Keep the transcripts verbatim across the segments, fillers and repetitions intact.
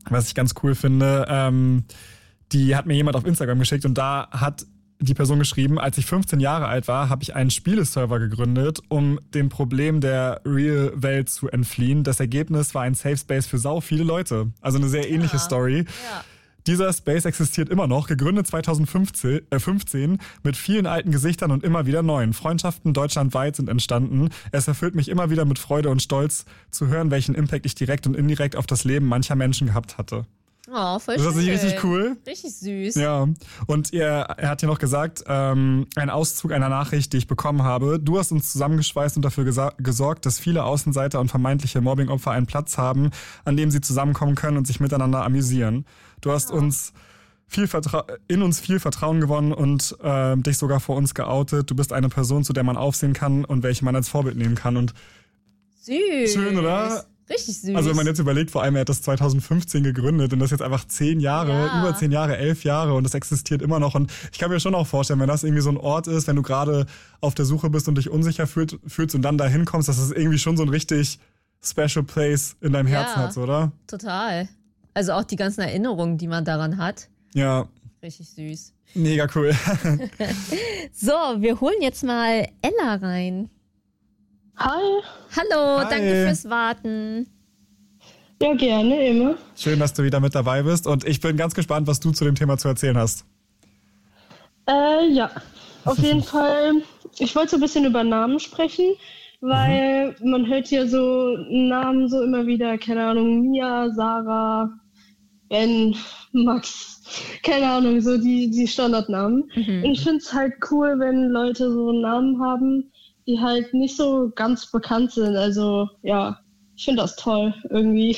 was ich ganz cool finde. Ähm, die hat mir jemand auf Instagram geschickt und da hat die Person geschrieben, als ich fünfzehn Jahre alt war, habe ich einen Spieleserver gegründet, um dem Problem der Real-Welt zu entfliehen. Das Ergebnis war ein Safe Space für sau viele Leute. Also eine sehr ähnliche ja. Story. Ja. Dieser Space existiert immer noch, gegründet zwanzig fünfzehn mit vielen alten Gesichtern und immer wieder neuen. Freundschaften deutschlandweit sind entstanden. Es erfüllt mich immer wieder mit Freude und Stolz zu hören, welchen Impact ich direkt und indirekt auf das Leben mancher Menschen gehabt hatte. Oh, voll schön. Das ist richtig cool. Richtig süß. Ja, und ihr, er hat hier noch gesagt, ähm, ein Auszug einer Nachricht, die ich bekommen habe. Du hast uns zusammengeschweißt und dafür gesa- gesorgt, dass viele Außenseiter und vermeintliche Mobbingopfer einen Platz haben, an dem sie zusammenkommen können und sich miteinander amüsieren. Du hast oh. uns viel Vertra- in uns viel Vertrauen gewonnen und äh, dich sogar vor uns geoutet. Du bist eine Person, zu der man aufsehen kann und welche man als Vorbild nehmen kann. Und süß. Schön, oder? Richtig süß. Also wenn man jetzt überlegt, vor allem er hat das zwanzig fünfzehn gegründet und das jetzt einfach zehn Jahre, ja. über zehn Jahre, elf Jahre und das existiert immer noch. Und ich kann mir schon auch vorstellen, wenn das irgendwie so ein Ort ist, wenn du gerade auf der Suche bist und dich unsicher fühlt, fühlst und dann da hinkommst, dass das irgendwie schon so ein richtig special place in deinem Herzen ja, hat, oder? Total. Also auch die ganzen Erinnerungen, die man daran hat. Ja. Richtig süß. Mega cool. So, wir holen jetzt mal Ella rein. Hi. Hallo, Hi. Danke fürs Warten. Ja, gerne, immer. Schön, dass du wieder mit dabei bist und ich bin ganz gespannt, was du zu dem Thema zu erzählen hast. Äh, ja, auf jeden Fall. Ich wollte so ein bisschen über Namen sprechen, weil mhm. man hört ja so Namen so immer wieder, keine Ahnung, Mia, Sarah, Ben, Max, keine Ahnung, so die, die Standardnamen. Mhm. Und ich finde es halt cool, wenn Leute so Namen haben, die halt nicht so ganz bekannt sind. Also, ja, ich finde das toll, irgendwie.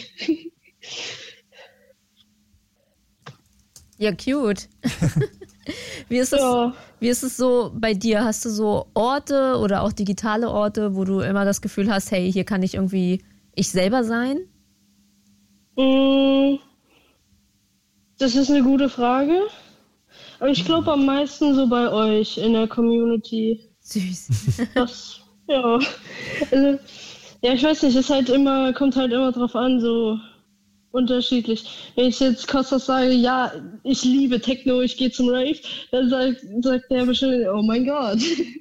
Ja, cute. Wie ist es, ja. wie ist es so bei dir? Hast du so Orte oder auch digitale Orte, wo du immer das Gefühl hast, hey, hier kann ich irgendwie ich selber sein? Das ist eine gute Frage. Aber ich glaube am meisten so bei euch in der Community. Süß. Das, ja. Also, ja, ich weiß nicht, ist halt immer, kommt halt immer drauf an, so unterschiedlich. Wenn ich jetzt Kostas sage, ja, ich liebe Techno, ich gehe zum Rave, dann sagt, sagt der bestimmt, oh mein Gott.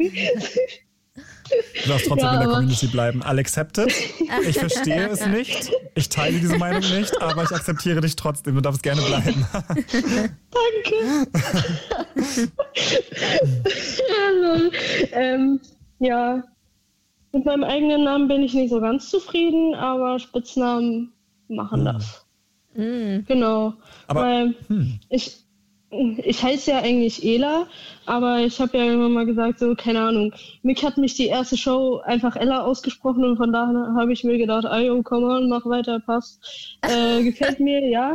Du darfst trotzdem ja, in der Community bleiben. Accepted. Ich verstehe es nicht. Ich teile diese Meinung nicht, aber ich akzeptiere dich trotzdem. Du darfst gerne bleiben. Danke. ja, ähm, ja, mit meinem eigenen Namen bin ich nicht so ganz zufrieden, aber Spitznamen machen das. Mm. Genau. Aber, Weil hm. ich, ich heiße ja eigentlich Ela, aber ich habe ja immer mal gesagt, so, keine Ahnung, Mick hat mich die erste Show einfach Ella ausgesprochen und von daher habe ich mir gedacht, ayo, komm on, mach weiter, passt. Äh, gefällt mir, ja.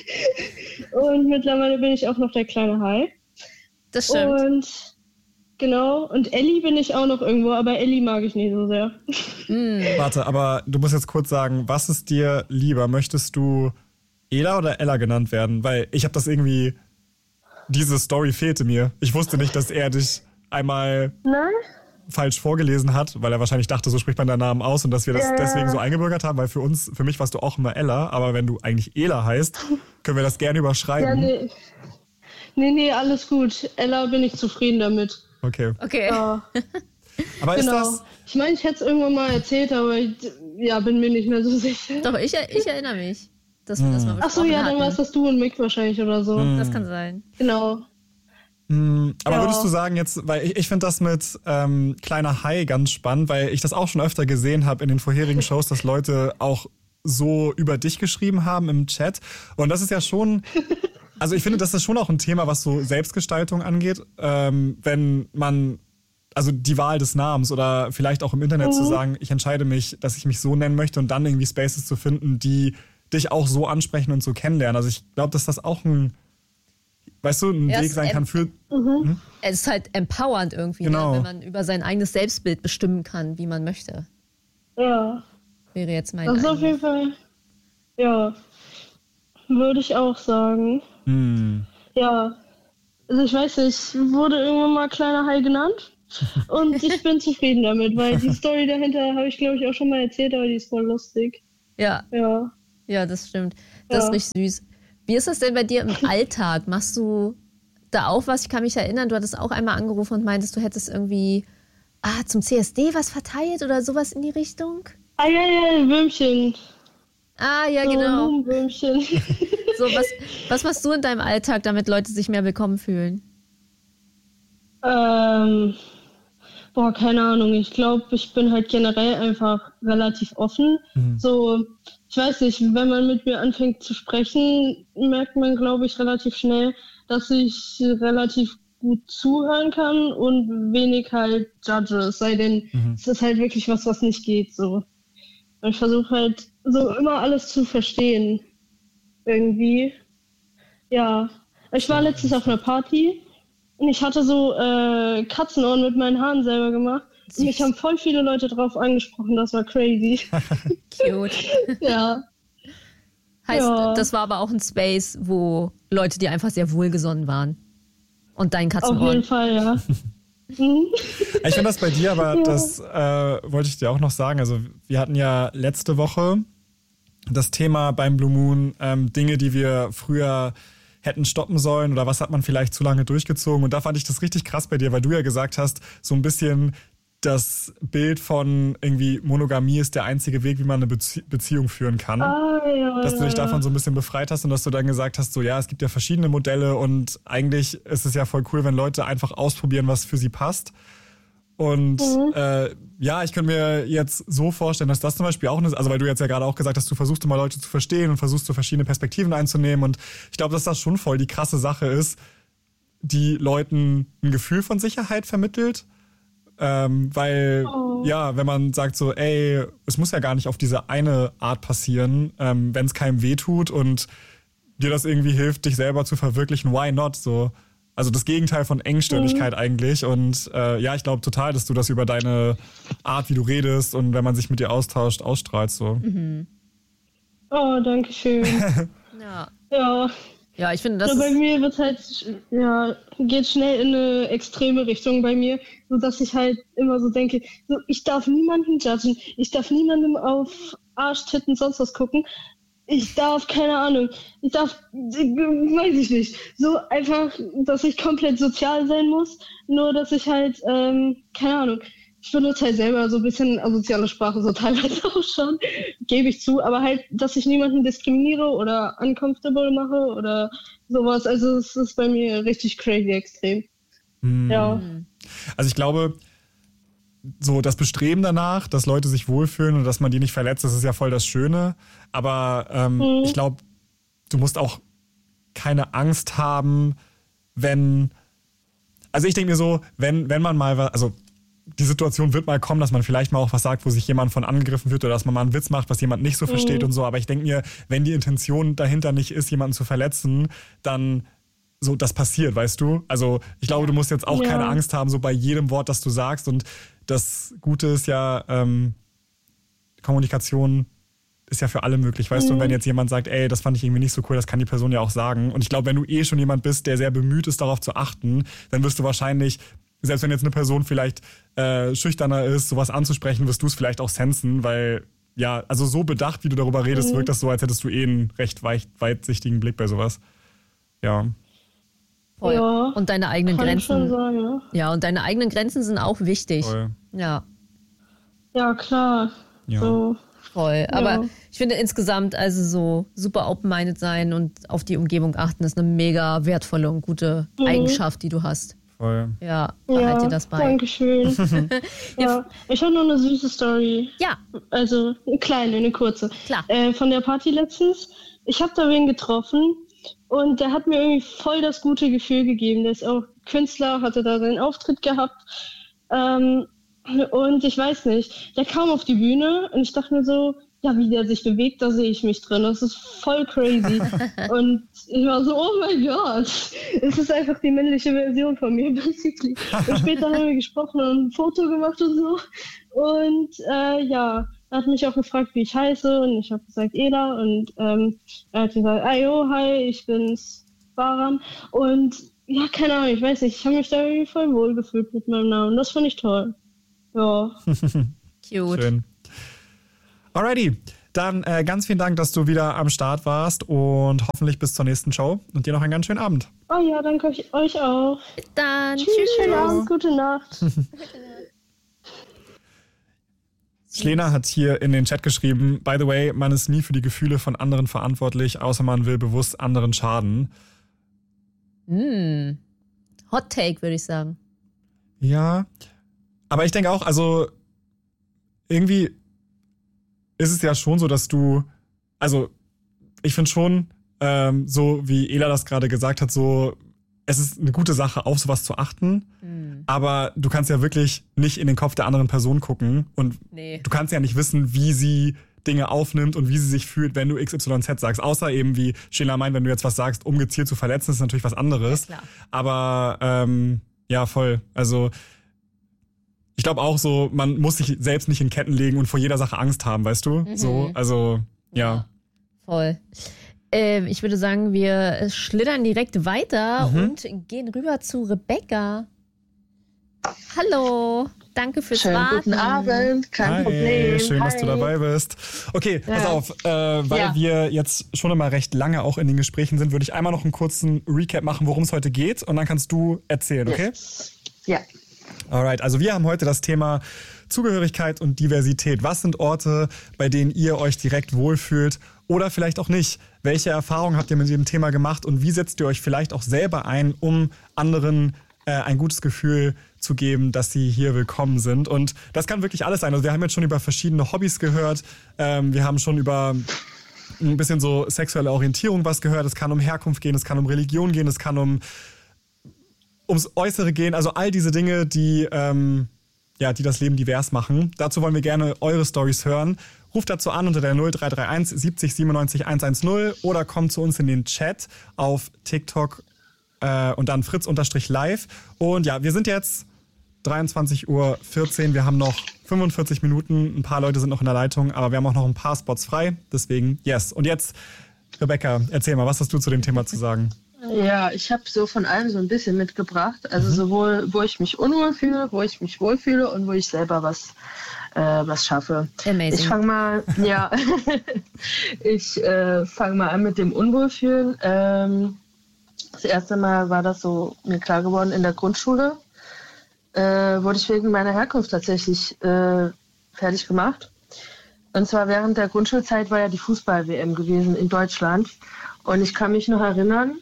Und mittlerweile bin ich auch noch der kleine Hai. Das stimmt. Und genau, und Ellie bin ich auch noch irgendwo, aber Ellie mag ich nicht so sehr. Mm. Warte, aber du musst jetzt kurz sagen, was ist dir lieber? Möchtest du Ela oder Ella genannt werden? Weil ich habe das irgendwie... Diese Story fehlte mir. Ich wusste nicht, dass er dich einmal Nein? falsch vorgelesen hat, weil er wahrscheinlich dachte, so spricht man deinen Namen aus und dass wir das ja. deswegen so eingebürgert haben, weil für uns, für mich warst du auch immer Ella, aber wenn du eigentlich Ela heißt, können wir das gerne überschreiben. Ja, nee. Nee, nee, alles gut. Ella bin ich zufrieden damit. Okay. Okay. Ja. Aber genau. ist das... Ich meine, ich hätte es irgendwann mal erzählt, aber ich ja, bin mir nicht mehr so sicher. Doch, ich, ich erinnere mich. Dass wir das mal Ach so, ja, dann warst das du und Mick wahrscheinlich oder so. Hm. Das kann sein. Genau. Hm, aber ja. würdest du sagen jetzt, weil ich, ich finde das mit ähm, kleiner Hai ganz spannend, weil ich das auch schon öfter gesehen habe in den vorherigen Shows, dass Leute auch so über dich geschrieben haben im Chat. Und das ist ja schon, also ich finde, das ist schon auch ein Thema, was so Selbstgestaltung angeht, ähm, wenn man, also die Wahl des Namens oder vielleicht auch im Internet mhm. zu sagen, ich entscheide mich, dass ich mich so nennen möchte und dann irgendwie Spaces zu finden, die dich auch so ansprechen und so kennenlernen. Also ich glaube, dass das auch ein, weißt du, ein ja, Weg sein kann für... Mhm. Hm? Es ist halt empowernd irgendwie, genau. ne? Wenn man über sein eigenes Selbstbild bestimmen kann, wie man möchte. Ja. Wäre jetzt mein Also auf jeden Fall, ja, würde ich auch sagen. Hm. Ja, also ich weiß nicht, ich wurde irgendwann mal kleiner Hai genannt und ich bin zufrieden damit, weil die Story dahinter habe ich, glaube ich, auch schon mal erzählt, aber die ist voll lustig. Ja. Ja. Ja, das stimmt. Das ist richtig süß. Wie ist das denn bei dir im Alltag? Machst du da auch was? Ich kann mich erinnern, du hattest auch einmal angerufen und meintest, du hättest irgendwie ah, zum C S D was verteilt oder sowas in die Richtung? Ah, ja, ja, Würmchen. Ah, ja, so genau. Würmchen. So, was, was machst du in deinem Alltag, damit Leute sich mehr willkommen fühlen? Ähm, boah, keine Ahnung. Ich glaube, ich bin halt generell einfach relativ offen. Mhm. So, ich weiß nicht, wenn man mit mir anfängt zu sprechen, merkt man, glaube ich, relativ schnell, dass ich relativ gut zuhören kann und wenig halt judge. Es sei denn, mhm. es ist halt wirklich was, was nicht geht. So. Und ich versuche halt so immer alles zu verstehen. Irgendwie. Ja. Ich war letztens auf einer Party und ich hatte so äh, Katzenohren mit meinen Haaren selber gemacht. Süß. Und mich haben voll viele Leute drauf angesprochen. Das war crazy. Cute. Ja. Heißt, ja. Das war aber auch ein Space, wo Leute dir einfach sehr wohlgesonnen waren. Und dein Katzenohren. Auf jeden Fall, ja. Ich finde das bei dir, aber ja. das äh, wollte ich dir auch noch sagen. Also wir hatten ja letzte Woche das Thema beim Blue Moon, ähm, Dinge, die wir früher hätten stoppen sollen oder was hat man vielleicht zu lange durchgezogen. Und da fand ich das richtig krass bei dir, weil du ja gesagt hast, so ein bisschen das Bild von irgendwie Monogamie ist der einzige Weg, wie man eine Bezie- Beziehung führen kann. Ah, ja, dass du dich davon so ein bisschen befreit hast und dass du dann gesagt hast, so ja, es gibt ja verschiedene Modelle und eigentlich ist es ja voll cool, wenn Leute einfach ausprobieren, was für sie passt. Und mhm. äh, ja, ich könnte mir jetzt so vorstellen, dass das zum Beispiel auch eine, also weil du jetzt ja gerade auch gesagt hast, du versuchst immer Leute zu verstehen und versuchst so verschiedene Perspektiven einzunehmen und ich glaube, dass das schon voll die krasse Sache ist, die Leuten ein Gefühl von Sicherheit vermittelt. Ähm, weil, oh. ja, wenn man sagt so, ey, es muss ja gar nicht auf diese eine Art passieren, ähm, wenn es keinem wehtut und dir das irgendwie hilft, dich selber zu verwirklichen, why not? So, also das Gegenteil von Engstirnigkeit mhm. eigentlich. Und äh, ja, ich glaube total, dass du das über deine Art, wie du redest und wenn man sich mit dir austauscht, ausstrahlst. So. Mhm. Oh, danke schön. ja. Ja. Ja, ich finde, das so, ist... Bei mir wird halt, ja, geht schnell in eine extreme Richtung bei mir, sodass ich halt immer so denke, so, ich darf niemanden judgen, ich darf niemandem auf Arsch, Titten, sonst was gucken, ich darf, keine Ahnung, ich darf, weiß ich nicht, so einfach, dass ich komplett sozial sein muss, nur dass ich halt, ähm, keine Ahnung, ich benutze halt selber so ein bisschen asoziale Sprache, so teilweise auch schon, gebe ich zu, aber halt, dass ich niemanden diskriminiere oder uncomfortable mache oder sowas. Also es ist bei mir richtig crazy extrem. Hm. Ja. Also ich glaube, so das Bestreben danach, dass Leute sich wohlfühlen und dass man die nicht verletzt, das ist ja voll das Schöne. Aber ähm, hm. ich glaube, du musst auch keine Angst haben, wenn... Also ich denke mir so, wenn, wenn man mal was... Also die Situation wird mal kommen, dass man vielleicht mal auch was sagt, wo sich jemand von angegriffen wird oder dass man mal einen Witz macht, was jemand nicht so versteht mhm. und so. Aber ich denke mir, wenn die Intention dahinter nicht ist, jemanden zu verletzen, dann so, das passiert, weißt du? Also ich glaube, du musst jetzt auch ja. keine Angst haben, so bei jedem Wort, das du sagst. Und das Gute ist ja, ähm, Kommunikation ist ja für alle möglich, weißt mhm. du? Und wenn jetzt jemand sagt, ey, das fand ich irgendwie nicht so cool, das kann die Person ja auch sagen. Und ich glaube, wenn du eh schon jemand bist, der sehr bemüht ist, darauf zu achten, dann wirst du wahrscheinlich... Selbst wenn jetzt eine Person vielleicht äh, schüchterner ist, sowas anzusprechen, wirst du es vielleicht auch sensen, weil, ja, also so bedacht, wie du darüber redest, mhm. wirkt das so, als hättest du eh einen recht weit, weitsichtigen Blick bei sowas. Ja. Voll. Ja, und deine eigenen kann Grenzen. Schon sein, ja. ja, und deine eigenen Grenzen sind auch wichtig. Voll. Ja. Ja, klar. Ja. So. Voll. Aber ja. ich finde insgesamt, also so super open-minded sein und auf die Umgebung achten, ist eine mega wertvolle und gute mhm. Eigenschaft, die du hast. Voll. Ja, behalt dir das bei. Dankeschön. ja, ich habe noch eine süße Story. Ja. Also eine kleine, eine kurze. Klar. Äh, von der Party letztens. Ich habe da wen getroffen und der hat mir irgendwie voll das gute Gefühl gegeben. Der ist auch Künstler, hatte da seinen Auftritt gehabt. Ähm, und ich weiß nicht, der kam auf die Bühne und ich dachte mir so, ja, wie der sich bewegt, da sehe ich mich drin. Das ist voll crazy. Und ich war so, oh mein Gott. Es ist einfach die männliche Version von mir, basically. Und später haben wir gesprochen und ein Foto gemacht und so. Und äh, ja, er hat mich auch gefragt, wie ich heiße. Und ich habe gesagt, Ela. Und ähm, er hat gesagt, ayo, hi, ich bin's, Baran. Und ja, keine Ahnung, ich weiß nicht, ich habe mich da irgendwie voll wohl gefühlt mit meinem Namen. Das fand ich toll. Ja. Cute. Schön. Alrighty, Dann äh, ganz vielen Dank, dass du wieder am Start warst und hoffentlich bis zur nächsten Show und dir noch einen ganz schönen Abend. Oh ja, danke euch auch. Dann Tschüss, tschüss. schönen Abend, gute Nacht. Lena hat hier in den Chat geschrieben, by the way, man ist nie für die Gefühle von anderen verantwortlich, außer man will bewusst anderen schaden. Mm. Hot Take, würde ich sagen. Ja, aber ich denke auch, also irgendwie ist es ja schon so, dass du, also ich finde schon, ähm, so wie Ela das gerade gesagt hat, so es ist eine gute Sache, auf sowas zu achten, Mm. aber du kannst ja wirklich nicht in den Kopf der anderen Person gucken und Nee. du kannst ja nicht wissen, wie sie Dinge aufnimmt und wie sie sich fühlt, wenn du X Y Z sagst. Außer eben, wie Sheila meint, wenn du jetzt was sagst, um gezielt zu verletzen, ist natürlich was anderes. Ja, klar. Aber ähm, ja, voll. Also ich glaube auch so, man muss sich selbst nicht in Ketten legen und vor jeder Sache Angst haben, weißt du? Mhm. So, also ja. Voll. Ähm, ich würde sagen, wir schlittern direkt weiter Mhm. und gehen rüber zu Rebecca. Hallo, danke fürs Schönen Warten. guten Abend, kein Hi, Problem. schön, dass du Hi. dabei bist. Okay, pass Ja. auf, äh, weil Ja. wir jetzt schon immer recht lange auch in den Gesprächen sind, würde ich einmal noch einen kurzen Recap machen, worum es heute geht und dann kannst du erzählen, okay? Ja. Alright, also wir haben heute das Thema Zugehörigkeit und Diversität. Was sind Orte, bei denen ihr euch direkt wohlfühlt oder vielleicht auch nicht? Welche Erfahrungen habt ihr mit dem Thema gemacht und wie setzt ihr euch vielleicht auch selber ein, um anderen äh, ein gutes Gefühl zu geben, dass sie hier willkommen sind? Und das kann wirklich alles sein. Also wir haben jetzt schon über verschiedene Hobbys gehört. Ähm, wir haben schon über ein bisschen so sexuelle Orientierung was gehört. Es kann um Herkunft gehen, es kann um Religion gehen, es kann um ums Äußere gehen. Also all diese Dinge, die, ähm, ja, die das Leben divers machen. Dazu wollen wir gerne eure Storys hören. Ruft dazu an unter der null drei drei eins siebzig siebenundneunzig hundertzehn oder kommt zu uns in den Chat auf TikTok äh, und dann fritz-live. Und ja, wir sind jetzt dreiundzwanzig Uhr vierzehn. Wir haben noch fünfundvierzig Minuten. Ein paar Leute sind noch in der Leitung, aber wir haben auch noch ein paar Spots frei. Deswegen, yes. Und jetzt, Rebecca, erzähl mal, was hast du zu dem Thema zu sagen? Ja, ich habe so von allem so ein bisschen mitgebracht. Also Mhm. sowohl, wo ich mich unwohl fühle, wo ich mich wohlfühle und wo ich selber was, äh, was schaffe. Amazing. Ich fange mal, ja, ich äh, fange mal an mit dem Unwohlfühlen. Ähm, das erste Mal war das so mir klar geworden in der Grundschule. Äh, wurde ich wegen meiner Herkunft tatsächlich äh, fertig gemacht. Und zwar während der Grundschulzeit war ja die Fußball-W M gewesen in Deutschland. Und ich kann mich noch erinnern,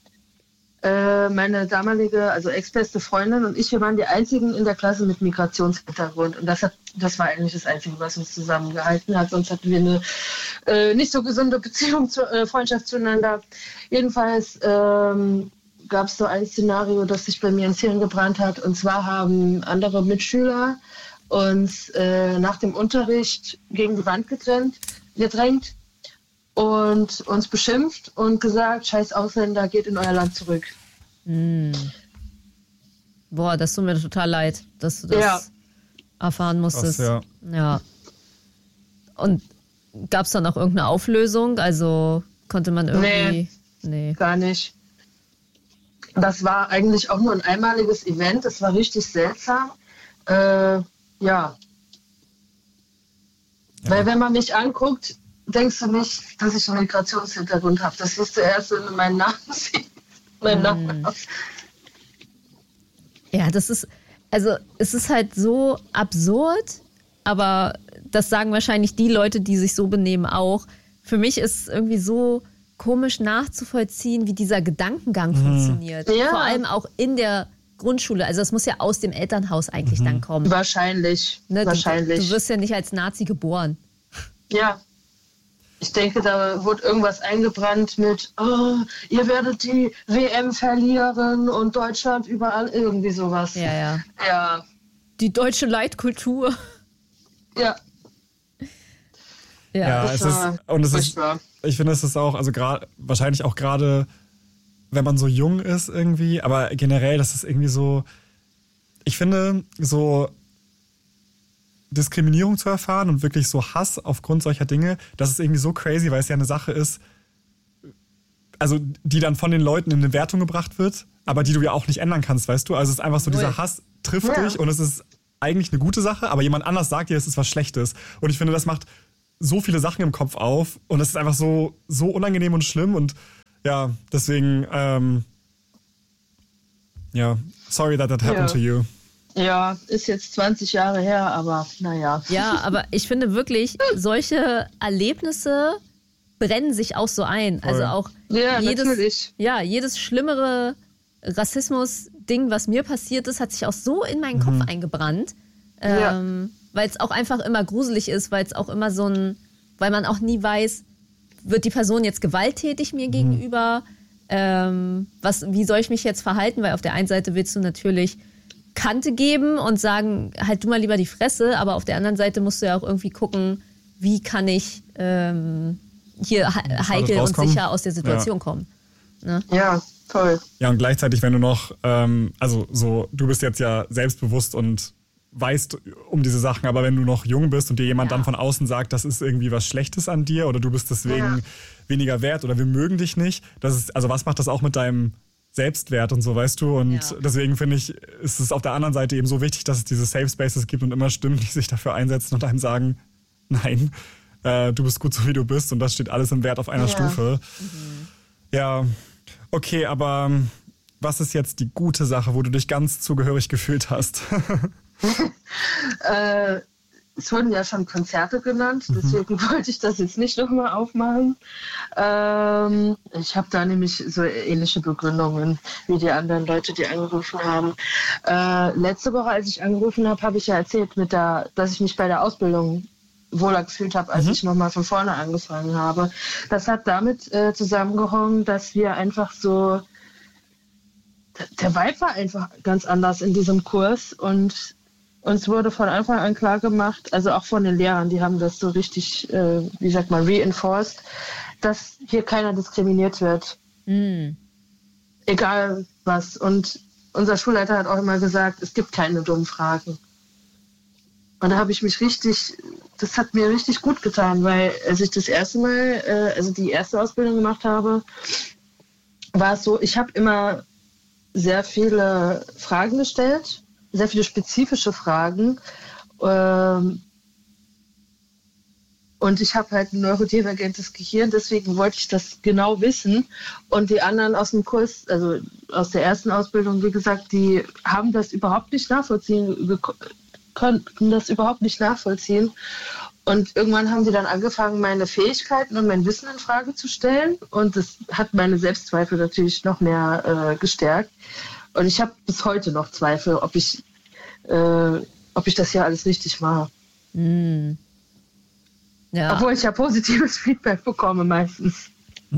äh, meine damalige, also ex-beste Freundin und ich, wir waren die einzigen in der Klasse mit Migrationshintergrund. Und das, hat, das war eigentlich das Einzige, was uns zusammengehalten hat. Sonst hatten wir eine äh, nicht so gesunde Beziehung, zu, äh, Freundschaft zueinander. Jedenfalls ähm, gab es so ein Szenario, das sich bei mir ins Hirn gebrannt hat. Und zwar haben andere Mitschüler uns äh, nach dem Unterricht gegen die Wand getrennt, gedrängt und uns beschimpft und gesagt, scheiß Ausländer, geht in euer Land zurück. Mm. Boah, das tut mir total leid, dass du das Ja. erfahren musstest. Krass, ja. Und gab es dann auch irgendeine Auflösung? Also konnte man irgendwie... Nee. Gar nicht. Das war eigentlich auch nur ein einmaliges Event, das war richtig seltsam. Äh, ja. Weil wenn man mich anguckt, denkst du nicht, dass ich einen Migrationshintergrund habe. Das wirst du erst, wenn du meinen Namen siehst. Meinen Namen hast. Ja, das ist, also es ist halt so absurd, aber das sagen wahrscheinlich die Leute, die sich so benehmen, auch. Für mich ist es irgendwie so komisch nachzuvollziehen, wie dieser Gedankengang Mhm. funktioniert. Ja. Vor allem auch in der Grundschule. Also es muss ja aus dem Elternhaus eigentlich Mhm. dann kommen. Wahrscheinlich. Ne? Du, Wahrscheinlich. du wirst ja nicht als Nazi geboren. Ja. Ich denke, da wurde irgendwas eingebrannt mit, oh, ihr werdet die W M verlieren und Deutschland überall, irgendwie sowas. Ja, ja. Ja, Die deutsche Leitkultur. ja. Ja. Ja, das es war ist, und es ist, furchtbar. ich finde, es ist auch, also gerade, wahrscheinlich auch gerade, wenn man so jung ist irgendwie, aber generell, das ist irgendwie so, ich finde, so Diskriminierung zu erfahren und wirklich so Hass aufgrund solcher Dinge, das ist irgendwie so crazy, weil es ja eine Sache ist, also die dann von den Leuten in eine Wertung gebracht wird, aber die du ja auch nicht ändern kannst, weißt du? Also es ist einfach so, Null. dieser Hass trifft Ja. dich und es ist eigentlich eine gute Sache, aber jemand anders sagt dir, es ist was Schlechtes. Und ich finde, das macht so viele Sachen im Kopf auf und es ist einfach so, so unangenehm und schlimm und ja, deswegen, ähm, ja, sorry that that happened Ja. to you. Ja, ist jetzt zwanzig Jahre her, aber naja. Ja, aber ich finde wirklich, solche Erlebnisse brennen sich auch so ein. Voll. Also auch Ja, jedes, natürlich. ja, jedes schlimmere Rassismus-Ding, was mir passiert ist, hat sich auch so in meinen Kopf eingebrannt. Ja. Ähm, weil es auch einfach immer gruselig ist, weil es auch immer so ein, weil man auch nie weiß, wird die Person jetzt gewalttätig mir gegenüber? Ähm, was, wie soll ich mich jetzt verhalten? Weil auf der einen Seite willst du natürlich Kante geben und sagen, halt du mal lieber die Fresse, aber auf der anderen Seite musst du ja auch irgendwie gucken, wie kann ich ähm, hier he- heikel und rauskommen. sicher aus der Situation Ja. kommen. Ja, toll. Ja, und gleichzeitig, wenn du noch, ähm, also so, du bist jetzt ja selbstbewusst und weißt um diese Sachen, aber wenn du noch jung bist und dir jemand Ja. dann von außen sagt, das ist irgendwie was Schlechtes an dir oder du bist deswegen Ja. weniger wert oder wir mögen dich nicht, das ist, also was macht das auch mit deinem Selbstwert und so, weißt du? Und Ja. deswegen finde ich, ist es auf der anderen Seite eben so wichtig, dass es diese Safe Spaces gibt und immer Stimmen, die sich dafür einsetzen und einem sagen, nein, äh, du bist gut so, wie du bist und das steht alles im Wert auf einer Ja. Stufe. Ja, okay, aber ähm, was ist jetzt die gute Sache, wo du dich ganz zugehörig gefühlt hast? Äh, es wurden ja schon Konzerte genannt, deswegen wollte ich das jetzt nicht nochmal aufmachen. Ähm, ich habe da nämlich so ähnliche Begründungen wie die anderen Leute, die angerufen haben. Äh, letzte Woche, als ich angerufen habe, habe ich ja erzählt, mit der, dass ich mich bei der Ausbildung wohler gefühlt habe, als Mhm. ich nochmal von vorne angefangen habe. Das hat damit äh, zusammengehangen, dass wir einfach so, der Vibe war einfach ganz anders in diesem Kurs und uns wurde von Anfang an klar gemacht, also auch von den Lehrern, die haben das so richtig, äh, wie sagt man, reinforced, dass hier keiner diskriminiert wird. Mm. Egal was. Und unser Schulleiter hat auch immer gesagt, es gibt keine dummen Fragen. Und da habe ich mich richtig, das hat mir richtig gut getan, weil als ich das erste Mal, äh, also die erste Ausbildung gemacht habe, war es so, ich habe immer sehr viele Fragen gestellt, sehr viele spezifische Fragen. Ähm, und ich habe halt ein neurodivergentes Gehirn, deswegen wollte ich das genau wissen. Und die anderen aus dem Kurs, also aus der ersten Ausbildung, wie gesagt, die haben das überhaupt nicht nachvollziehen, geko- konnten das überhaupt nicht nachvollziehen. Und irgendwann haben sie dann angefangen, meine Fähigkeiten und mein Wissen in Frage zu stellen. Und das hat meine Selbstzweifel natürlich noch mehr äh, gestärkt. Und ich habe bis heute noch Zweifel, ob ich, äh, ob ich das hier alles richtig mache. Mm. Ja. Obwohl ich ja positives Feedback bekomme meistens.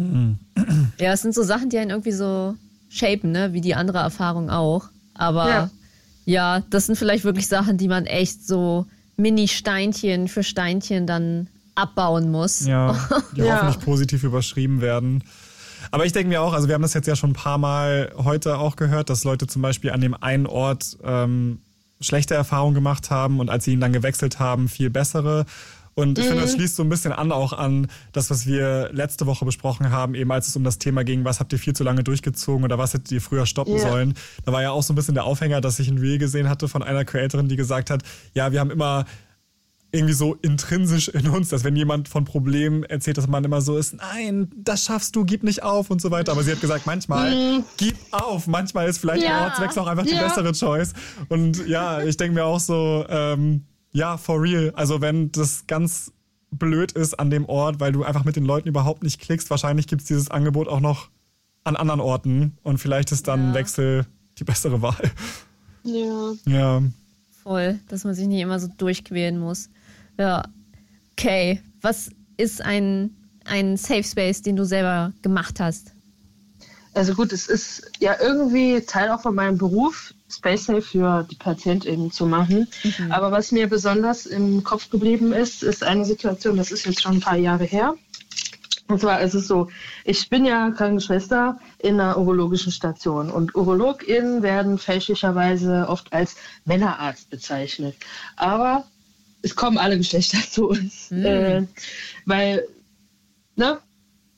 Ja, es sind so Sachen, die einen irgendwie so shapen, ne? Wie die andere Erfahrung auch. Aber ja. Ja. das sind vielleicht wirklich Sachen, die man echt so Mini-Steinchen für Steinchen dann abbauen muss. Ja, die Ja. hoffentlich positiv überschrieben werden. Aber ich denke mir auch, also wir haben das jetzt ja schon ein paar Mal heute auch gehört, dass Leute zum Beispiel an dem einen Ort ähm, schlechte Erfahrungen gemacht haben und als sie ihn dann gewechselt haben, viel bessere. Und ich finde, das schließt so ein bisschen an auch an das, was wir letzte Woche besprochen haben, eben als es um das Thema ging, was habt ihr viel zu lange durchgezogen oder was hättet ihr früher stoppen Ja. sollen. Da war ja auch so ein bisschen der Aufhänger, dass ich ein Reel gesehen hatte von einer Creatorin, die gesagt hat, ja, wir haben immer irgendwie so intrinsisch in uns, dass wenn jemand von Problemen erzählt, dass man immer so ist, nein, das schaffst du, gib nicht auf und so weiter. Aber sie hat gesagt, manchmal gib auf, manchmal ist vielleicht Ja. der Ortswechsel auch einfach die Ja. bessere Choice. Und ja, ich denke mir auch so, ähm, ja, for real. Also wenn das ganz blöd ist an dem Ort, weil du einfach mit den Leuten überhaupt nicht klickst, wahrscheinlich gibt es dieses Angebot auch noch an anderen Orten und vielleicht ist dann Ja. ein Wechsel die bessere Wahl. Ja. Ja. Voll, dass man sich nicht immer so durchquälen muss. Ja. Okay, was ist ein, ein Safe Space, den du selber gemacht hast? Also gut, es ist ja irgendwie Teil auch von meinem Beruf, Space Safe für die PatientInnen zu machen. Mhm. Aber was mir besonders im Kopf geblieben ist, ist eine Situation, das ist jetzt schon ein paar Jahre her. Und zwar ist es so, ich bin ja Krankenschwester in einer urologischen Station und UrologInnen werden fälschlicherweise oft als Männerarzt bezeichnet. Aber es kommen alle Geschlechter zu uns, Mhm. äh, weil, ne,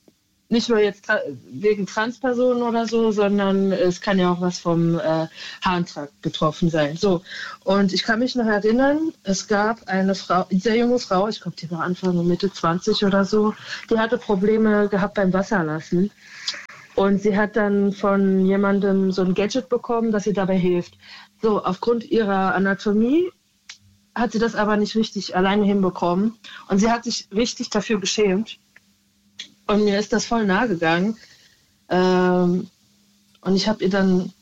nicht nur jetzt tra- wegen Transpersonen oder so, sondern es kann ja auch was vom äh, Harntrakt betroffen sein. So. Und ich kann mich noch erinnern, es gab eine Frau, eine sehr junge Frau, ich glaube, die war Anfang Mitte zwanzig oder so, die hatte Probleme gehabt beim Wasserlassen. Und sie hat dann von jemandem so ein Gadget bekommen, das ihr dabei hilft. So, aufgrund ihrer Anatomie hat sie das aber nicht richtig alleine hinbekommen. Und sie hat sich richtig dafür geschämt. Und mir ist das voll nahe gegangen. Ähm, und ich habe ihr dann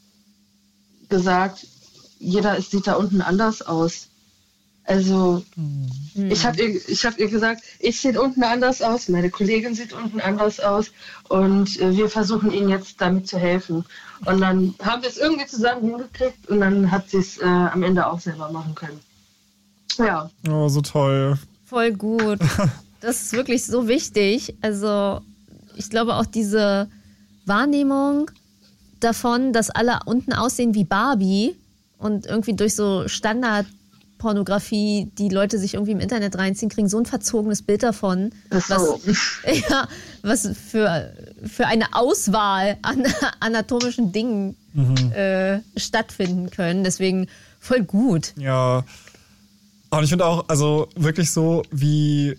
gesagt, jeder ist, sieht da unten anders aus. Also mhm. ich habe ihr, ich hab ihr gesagt, ich sehe unten anders aus, meine Kollegin sieht unten anders aus und äh, wir versuchen ihnen jetzt damit zu helfen. Und dann haben wir es irgendwie zusammen hingekriegt und dann hat sie es äh, am Ende auch selber machen können. Ja. Oh, so toll. Voll gut. Das ist wirklich so wichtig. Also ich glaube auch diese Wahrnehmung davon, dass alle unten aussehen wie Barbie und irgendwie durch so Standardpornografie die Leute sich irgendwie im Internet reinziehen, kriegen so ein verzogenes Bild davon, Ach so. was, ja, was für, für eine Auswahl an anatomischen Dingen mhm. äh, stattfinden können. Deswegen voll gut. Ja. Und ich finde auch, also wirklich so wie,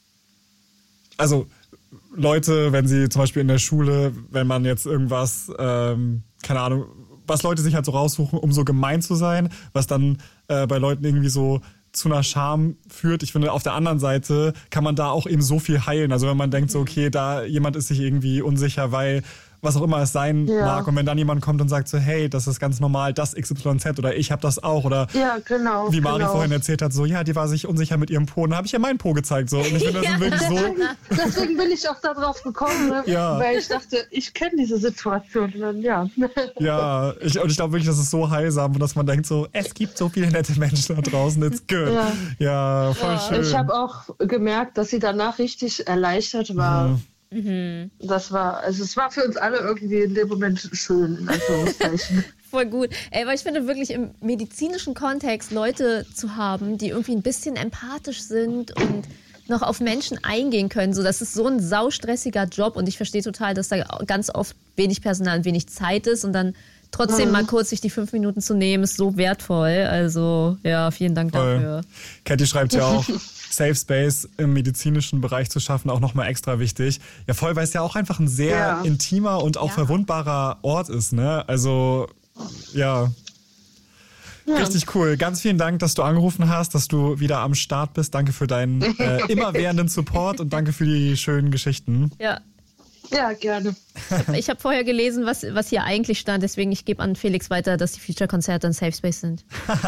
also Leute, wenn sie zum Beispiel in der Schule, wenn man jetzt irgendwas, ähm, keine Ahnung, was Leute sich halt so raussuchen, um so gemein zu sein, was dann äh, bei Leuten irgendwie so zu einer Scham führt. Ich finde, auf der anderen Seite kann man da auch eben so viel heilen. Also wenn man denkt so, okay, da jemand ist sich irgendwie unsicher, weil was auch immer es sein ja. mag. Und wenn dann jemand kommt und sagt so, hey, das ist ganz normal, das X Y Z oder ich habe das auch. Oder ja, genau, wie Mari genau. vorhin erzählt hat, so, ja, die war sich unsicher mit ihrem Po. Und dann habe ich ja meinen Po gezeigt. So. Und ich finde, das sind wirklich so... Deswegen bin ich auch da drauf gekommen, ne? Ja. Weil ich dachte, ich kenne diese Situation. Und dann, ja, ja ich, und ich glaube wirklich, das ist so heilsam, dass man denkt so, es gibt so viele nette Menschen da draußen, it's good. Ja, ja voll ja. schön. Ich habe auch gemerkt, dass sie danach richtig erleichtert war. Mhm. Mhm. Das war, also es war für uns alle irgendwie in dem Moment schön, in Anführungszeichen. Voll gut. Ey, weil ich finde wirklich im medizinischen Kontext Leute zu haben, die irgendwie ein bisschen empathisch sind und noch auf Menschen eingehen können. So, das ist so ein saustressiger Job und ich verstehe total, dass da ganz oft wenig Personal und wenig Zeit ist und dann trotzdem mhm. mal kurz sich die fünf Minuten zu nehmen, ist so wertvoll. Also ja, vielen Dank Voll. dafür. Katie schreibt ja auch, Safe Space im medizinischen Bereich zu schaffen, auch nochmal extra wichtig. Ja, voll, weil es ja auch einfach ein sehr ja. intimer und auch ja. verwundbarer Ort ist, ne? Also, ja. ja. Richtig cool. Ganz vielen Dank, dass du angerufen hast, dass du wieder am Start bist. Danke für deinen äh, immerwährenden Support und danke für die schönen Geschichten. Ja. Ja, gerne. Ich habe vorher gelesen, was, was hier eigentlich stand, deswegen ich gebe an Felix weiter, dass die Future-Konzerte ein Safe Space sind.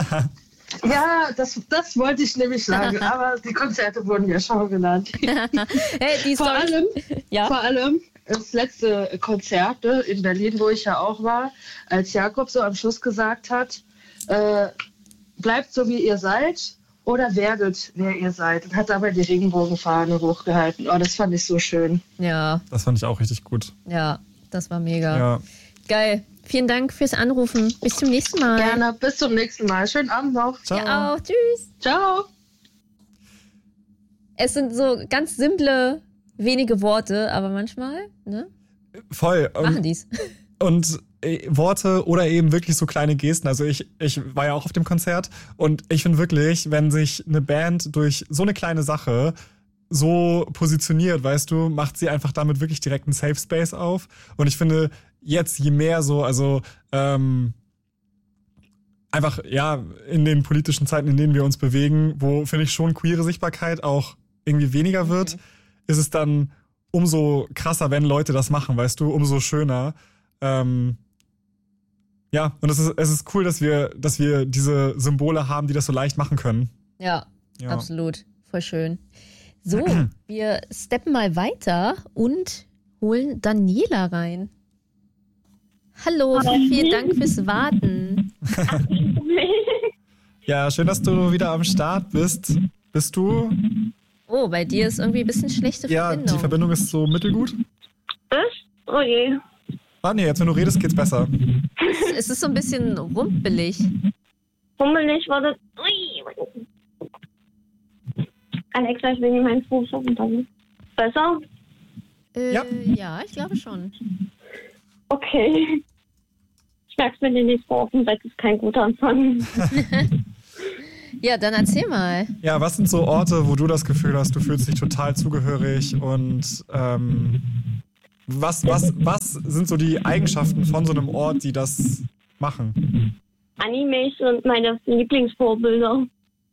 Ja, das, das wollte ich nämlich sagen, aber die Konzerte wurden ja schon genannt. Hey, die vor, allem, ja? vor allem das letzte Konzert in Berlin, wo ich ja auch war, als Jakob so am Schluss gesagt hat, äh, bleibt so wie ihr seid oder werdet, wer ihr seid. Und hat dabei die Regenbogenfahne hochgehalten. Oh, das fand ich so schön. Ja. Das fand ich auch richtig gut. Ja, das war mega. Ja. Geil. Vielen Dank fürs Anrufen. Bis zum nächsten Mal. Gerne, bis zum nächsten Mal. Schönen Abend noch. Ciao. Ja auch. Tschüss. Ciao. Es sind so ganz simple, wenige Worte, aber manchmal, ne? Voll. Machen die's. Und äh, Worte oder eben wirklich so kleine Gesten. Also ich, ich war ja auch auf dem Konzert und ich finde wirklich, wenn sich eine Band durch so eine kleine Sache so positioniert, weißt du, macht sie einfach damit wirklich direkt einen Safe Space auf. Und ich finde, jetzt je mehr so, also ähm, einfach, ja, in den politischen Zeiten, in denen wir uns bewegen, wo, finde ich, schon queere Sichtbarkeit auch irgendwie weniger wird, okay. ist es dann umso krasser, wenn Leute das machen, weißt du, umso schöner. Ähm, ja, und es ist, es ist cool, dass wir, dass wir diese Symbole haben, die das so leicht machen können. Ja, ja. Absolut. Voll schön. So, wir steppen mal weiter und holen Daniela rein. Hallo, vielen Dank fürs Warten. Ja, schön, dass du wieder am Start bist. Bist du? Oh, bei dir ist irgendwie ein bisschen schlechte ja, Verbindung. Ja, die Verbindung ist so mittelgut. Was? Oh je. Ah nee, jetzt wenn du redest, geht's besser. Es ist so ein bisschen rumpelig. Rumpelig war das... Ui. Alexa, ich will nicht meinen Fuß auf und dann... Besser? Äh, Ja. ja, ich glaube schon. Okay. Ich merke es mir nicht vor, offen, das ist kein guter Anfang. Ja, dann erzähl mal. Ja, was sind so Orte, wo du das Gefühl hast, du fühlst dich total zugehörig und ähm, was, was, was sind so die Eigenschaften von so einem Ort, die das machen? Animes sind meine Lieblingsvorbilder.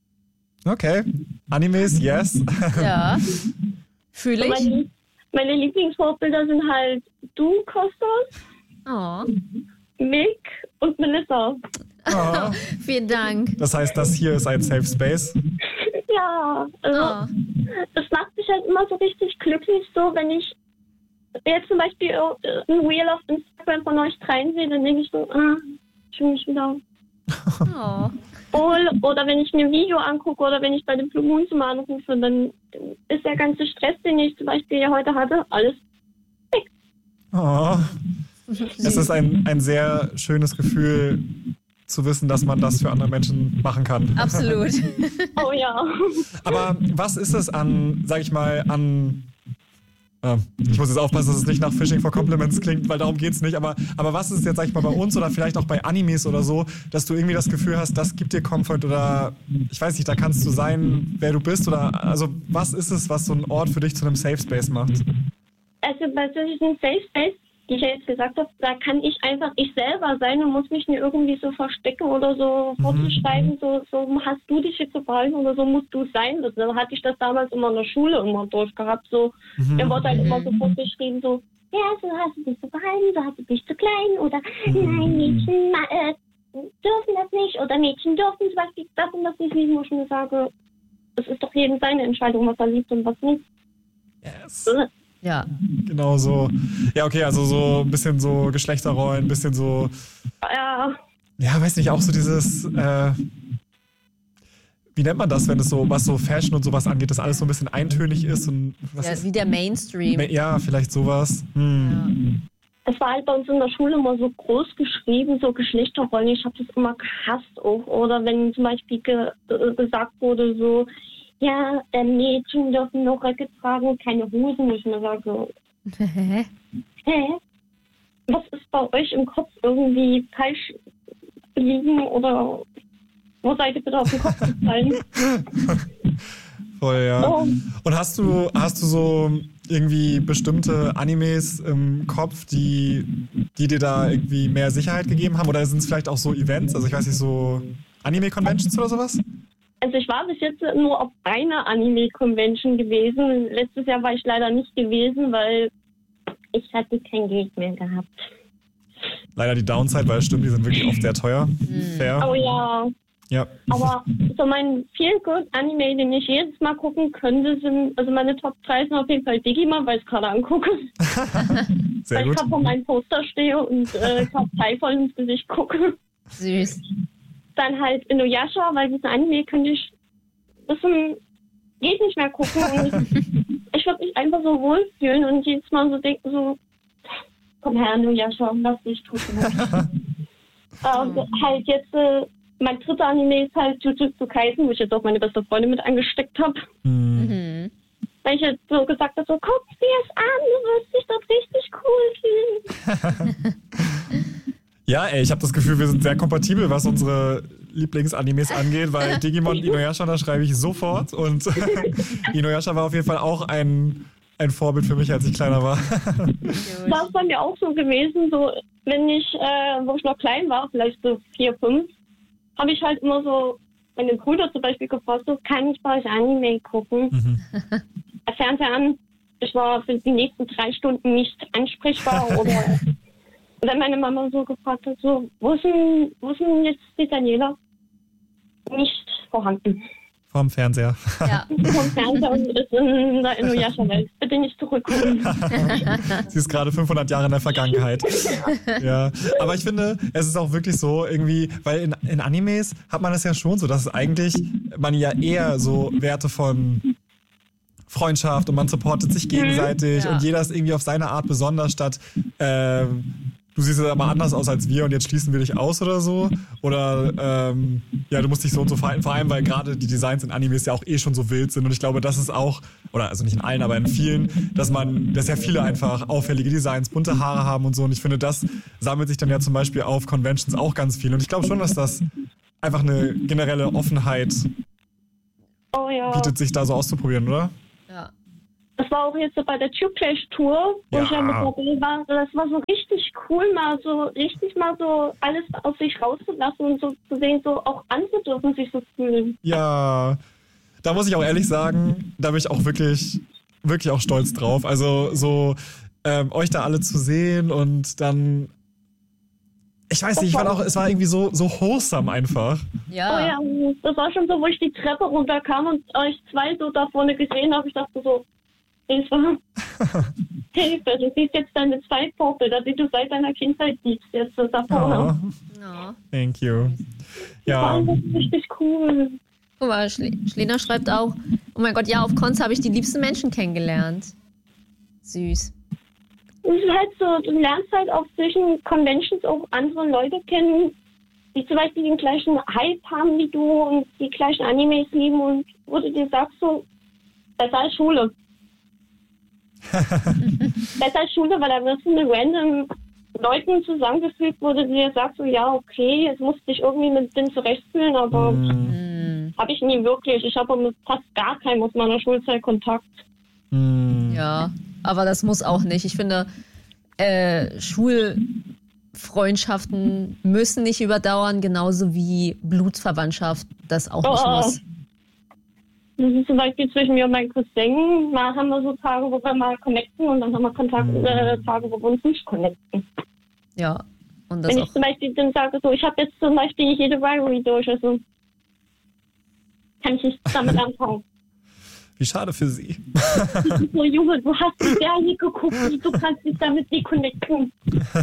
Okay. Animes, yes. Ja. Fühle ich. Meine, meine Lieblingsvorbilder sind halt du, Kostas, Oh, Mick und Melissa. Oh. vielen Dank. Das heißt, das hier ist ein Safe Space. Ja, also Oh. das macht mich halt immer so richtig glücklich, so wenn ich jetzt zum Beispiel ein Reel auf Instagram von euch dreien sehe, dann denke ich so, ah, ich fühle mich wieder Oh. wohl. Oder wenn ich mir ein Video angucke oder wenn ich bei den Blue Moon zum anrufe, dann ist der ganze Stress, den ich zum Beispiel ja heute hatte, alles weg. Oh. Es ist ein, ein sehr schönes Gefühl zu wissen, dass man das für andere Menschen machen kann. Absolut. Oh ja. Aber was ist es an, sag ich mal, an... Ah, ich muss jetzt aufpassen, dass es nicht nach Fishing for Compliments klingt, weil darum geht's nicht. Aber, aber was ist es jetzt, sag ich mal, bei uns oder vielleicht auch bei Animes oder so, dass du irgendwie das Gefühl hast, das gibt dir Comfort oder ich weiß nicht, da kannst du sein, wer du bist oder also was ist es, was so ein Ort für dich zu einem Safe Space macht? Also bei solchen Safe Space, die ich ja jetzt gesagt habe, da kann ich einfach ich selber sein und muss mich nicht irgendwie so verstecken oder so Mhm. vorzuschreiben, so, so hast du dich jetzt zu verhalten oder so musst du sein. Das, da hatte ich das damals immer in der Schule immer durchgehabt. So, Mhm. da wurde halt immer so vorgeschrieben, so, ja, so hast du dich zu verhalten, so hast du dich zu klein oder nein, Mädchen ma- äh, dürfen das nicht oder Mädchen dürfen zum Beispiel das und das nicht lieben, wo ich mir sage, es ist doch jedem seine Entscheidung, was er liebt und was nicht. Yes. Ja. Genau so. Ja, okay, also so ein bisschen so Geschlechterrollen, ein bisschen so, Ja, ja, weiß nicht, auch so dieses, äh, wie nennt man das, wenn es so, was so Fashion und sowas angeht, dass alles so ein bisschen eintönig ist und was Ja, ist, wie der Mainstream. ja, vielleicht sowas. Hm. es war halt bei uns in der Schule immer so groß geschrieben, so Geschlechterrollen. Ich habe das immer gehasst auch. Oder wenn zum Beispiel ge äh, gesagt wurde, so, ja, äh, Mädchen dürfen noch Röcke tragen, keine Hosen. Ich mir sage, Hä? hä? Was ist bei euch im Kopf irgendwie falsch liegen oder wo seid ihr bitte auf den Kopf gefallen? Voll, ja. Oh. Und hast du, hast du so irgendwie bestimmte Animes im Kopf, die, die dir da irgendwie mehr Sicherheit gegeben haben? Oder sind es vielleicht auch so Events? Also ich weiß nicht, so Anime-Conventions oder sowas? Also ich war bis jetzt nur auf einer Anime-Convention gewesen. Letztes Jahr war ich leider nicht gewesen, weil ich hatte kein Geld mehr gehabt. Leider die Downside, weil es stimmt, die sind wirklich oft sehr teuer. Fair. Oh ja, Ja. aber so mein Feel-Good-Anime, den ich jedes Mal gucken könnte, sind, also meine Top drei sind auf jeden Fall Digimon, weil ich es gerade angucke. Sehr weil gut. ich gerade vor meinem Poster stehe und äh, Partei voll ins Gesicht gucke. Süß. Dann halt Inuyasha, weil diesen Anime könnte ich bis zum geht nicht mehr gucken. Und ich ich würde mich einfach so wohlfühlen und jedes Mal so denken, so, komm her, Inuyasha, lass dich tun. Aber halt jetzt, äh, mein dritter Anime ist halt Jujutsu Kaisen, wo ich jetzt auch meine beste Freundin mit angesteckt habe. Hm. Mhm. Weil ich jetzt so gesagt habe, so, guck dir es an, du wirst dich dort richtig cool fühlen. Ja, ey, ich habe das Gefühl, wir sind sehr kompatibel, was unsere Lieblingsanimes angeht, weil Digimon Inuyasha, da schreibe ich sofort und Inuyasha war auf jeden Fall auch ein, ein Vorbild für mich, als ich kleiner war. Das ist bei mir auch so gewesen, so, wenn ich, äh, wo ich noch klein war, vielleicht so vier, fünf, habe ich halt immer so meine Brüder zum Beispiel gefragt, so, kann ich bei euch Anime gucken? Mhm. Fernseher an, ich war für die nächsten drei Stunden nicht ansprechbar oder wenn meine Mama so gefragt hat, so, wo ist denn, wo ist denn jetzt die Daniela? Nicht vorhanden. Vorm Fernseher. Ja. Vom Fernseher und ist in der Inuyasha-Welt. Bitte nicht zurückkommen. Sie ist gerade fünfhundert Jahre in der Vergangenheit. Ja, aber ich finde, es ist auch wirklich so irgendwie, weil in, in Animes hat man es ja schon so, dass es eigentlich man ja eher so Werte von Freundschaft und man supportet sich gegenseitig Ja. und jeder ist irgendwie auf seine Art besonders statt ähm, du siehst ja mal anders aus als wir und jetzt schließen wir dich aus oder so. Oder ähm, ja, du musst dich so und so verhalten, vor allem, weil gerade die Designs in Animes ja auch eh schon so wild sind. Und ich glaube, das ist auch, oder also nicht in allen, aber in vielen, dass man, dass ja viele einfach auffällige Designs, bunte Haare haben und so. Und ich finde, das sammelt sich dann ja zum Beispiel auf Conventions auch ganz viel. Und ich glaube schon, dass das einfach eine generelle Offenheit Oh ja. bietet, sich da so auszuprobieren, oder? Ja. Das war auch jetzt so bei der Tube Clash Tour, wo Ja. ich ja mit dabei war. Das war so richtig cool, mal so richtig mal so alles aus sich rauszulassen und so zu sehen, so auch andere dürfen sich so fühlen. Ja, da muss ich auch ehrlich sagen, da bin ich auch wirklich, wirklich auch stolz drauf. Also so ähm, euch da alle zu sehen und dann, ich weiß nicht, ich fand auch, es war irgendwie so, so wholesome einfach. Ja. Oh ja, das war schon so, wo ich die Treppe runterkam und euch zwei so da vorne gesehen habe. Ich dachte so, Hilfe, Hilfe, du siehst jetzt deine zwei Vorbilder, die du seit deiner Kindheit liebst, jetzt so da vorne. Oh, Ja. thank you. Ja. Ja, Das ist richtig cool. Guck mal, Schle- Schlena schreibt auch, oh mein Gott, ja, auf Cons habe ich die liebsten Menschen kennengelernt. Süß. Es ist halt so, du lernst halt auch zwischen Conventions auch andere Leute kennen, die zum Beispiel den gleichen Hype haben wie du und die gleichen Animes lieben und wo du dir sagst so, besser als Schule. Besser als Schule, weil da wirst du mit random Leuten zusammengefügt, wo du dir sagst so, ja, okay, jetzt musst du dich irgendwie mit denen zurechtfühlen, aber Hm. habe ich nie wirklich. Ich habe mit fast gar keinem aus meiner Schulzeit Kontakt. hm. Ja, aber das muss auch nicht. Ich finde, äh, Schulfreundschaften müssen nicht überdauern, genauso wie Blutsverwandtschaft das auch nicht Oh. muss. Das ist zum Beispiel zwischen mir und meinem Cousin. Mal haben wir so Tage, wo wir mal connecten und dann haben wir Kontakt, äh, Tage, wo wir uns nicht connecten. Ja, und das Wenn ich auch. zum Beispiel dann sage, so, ich habe jetzt zum Beispiel jede Rivalry durch, also kann ich nicht damit anfangen. Wie schade für sie. So, Junge, du hast die Serie geguckt, du kannst dich damit nicht connecten.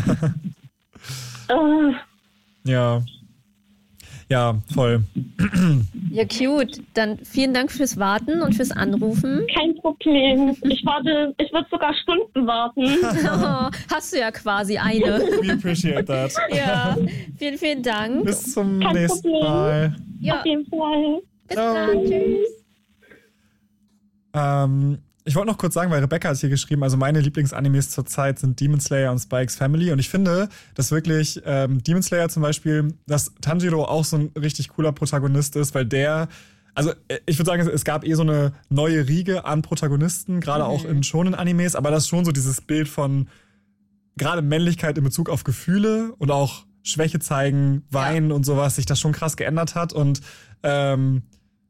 äh, Ja. Ja, voll. Ja, cute. Dann vielen Dank fürs Warten und fürs Anrufen. kein Problem. Ich warte, ich würde sogar Stunden warten. Oh, hast du ja quasi eine. We appreciate that. Ja, vielen, vielen Dank. Bis zum Kein nächsten Problem. Mal. Ja, Auf jeden Fall. bis Ciao. dann. Tschüss. Ähm, ich wollte noch kurz sagen, weil Rebecca hat hier geschrieben, also meine Lieblingsanimes zurzeit sind Demon Slayer und Spikes Family. Und ich finde, dass wirklich ähm, Demon Slayer zum Beispiel, dass Tanjiro auch so ein richtig cooler Protagonist ist, weil der, also äh, ich würde sagen, es gab eh so eine neue Riege an Protagonisten, gerade auch in Shonen-Animes, aber das ist schon so dieses Bild von gerade Männlichkeit in Bezug auf Gefühle und auch Schwäche zeigen, Weinen und sowas, sich das schon krass geändert hat. Und ähm,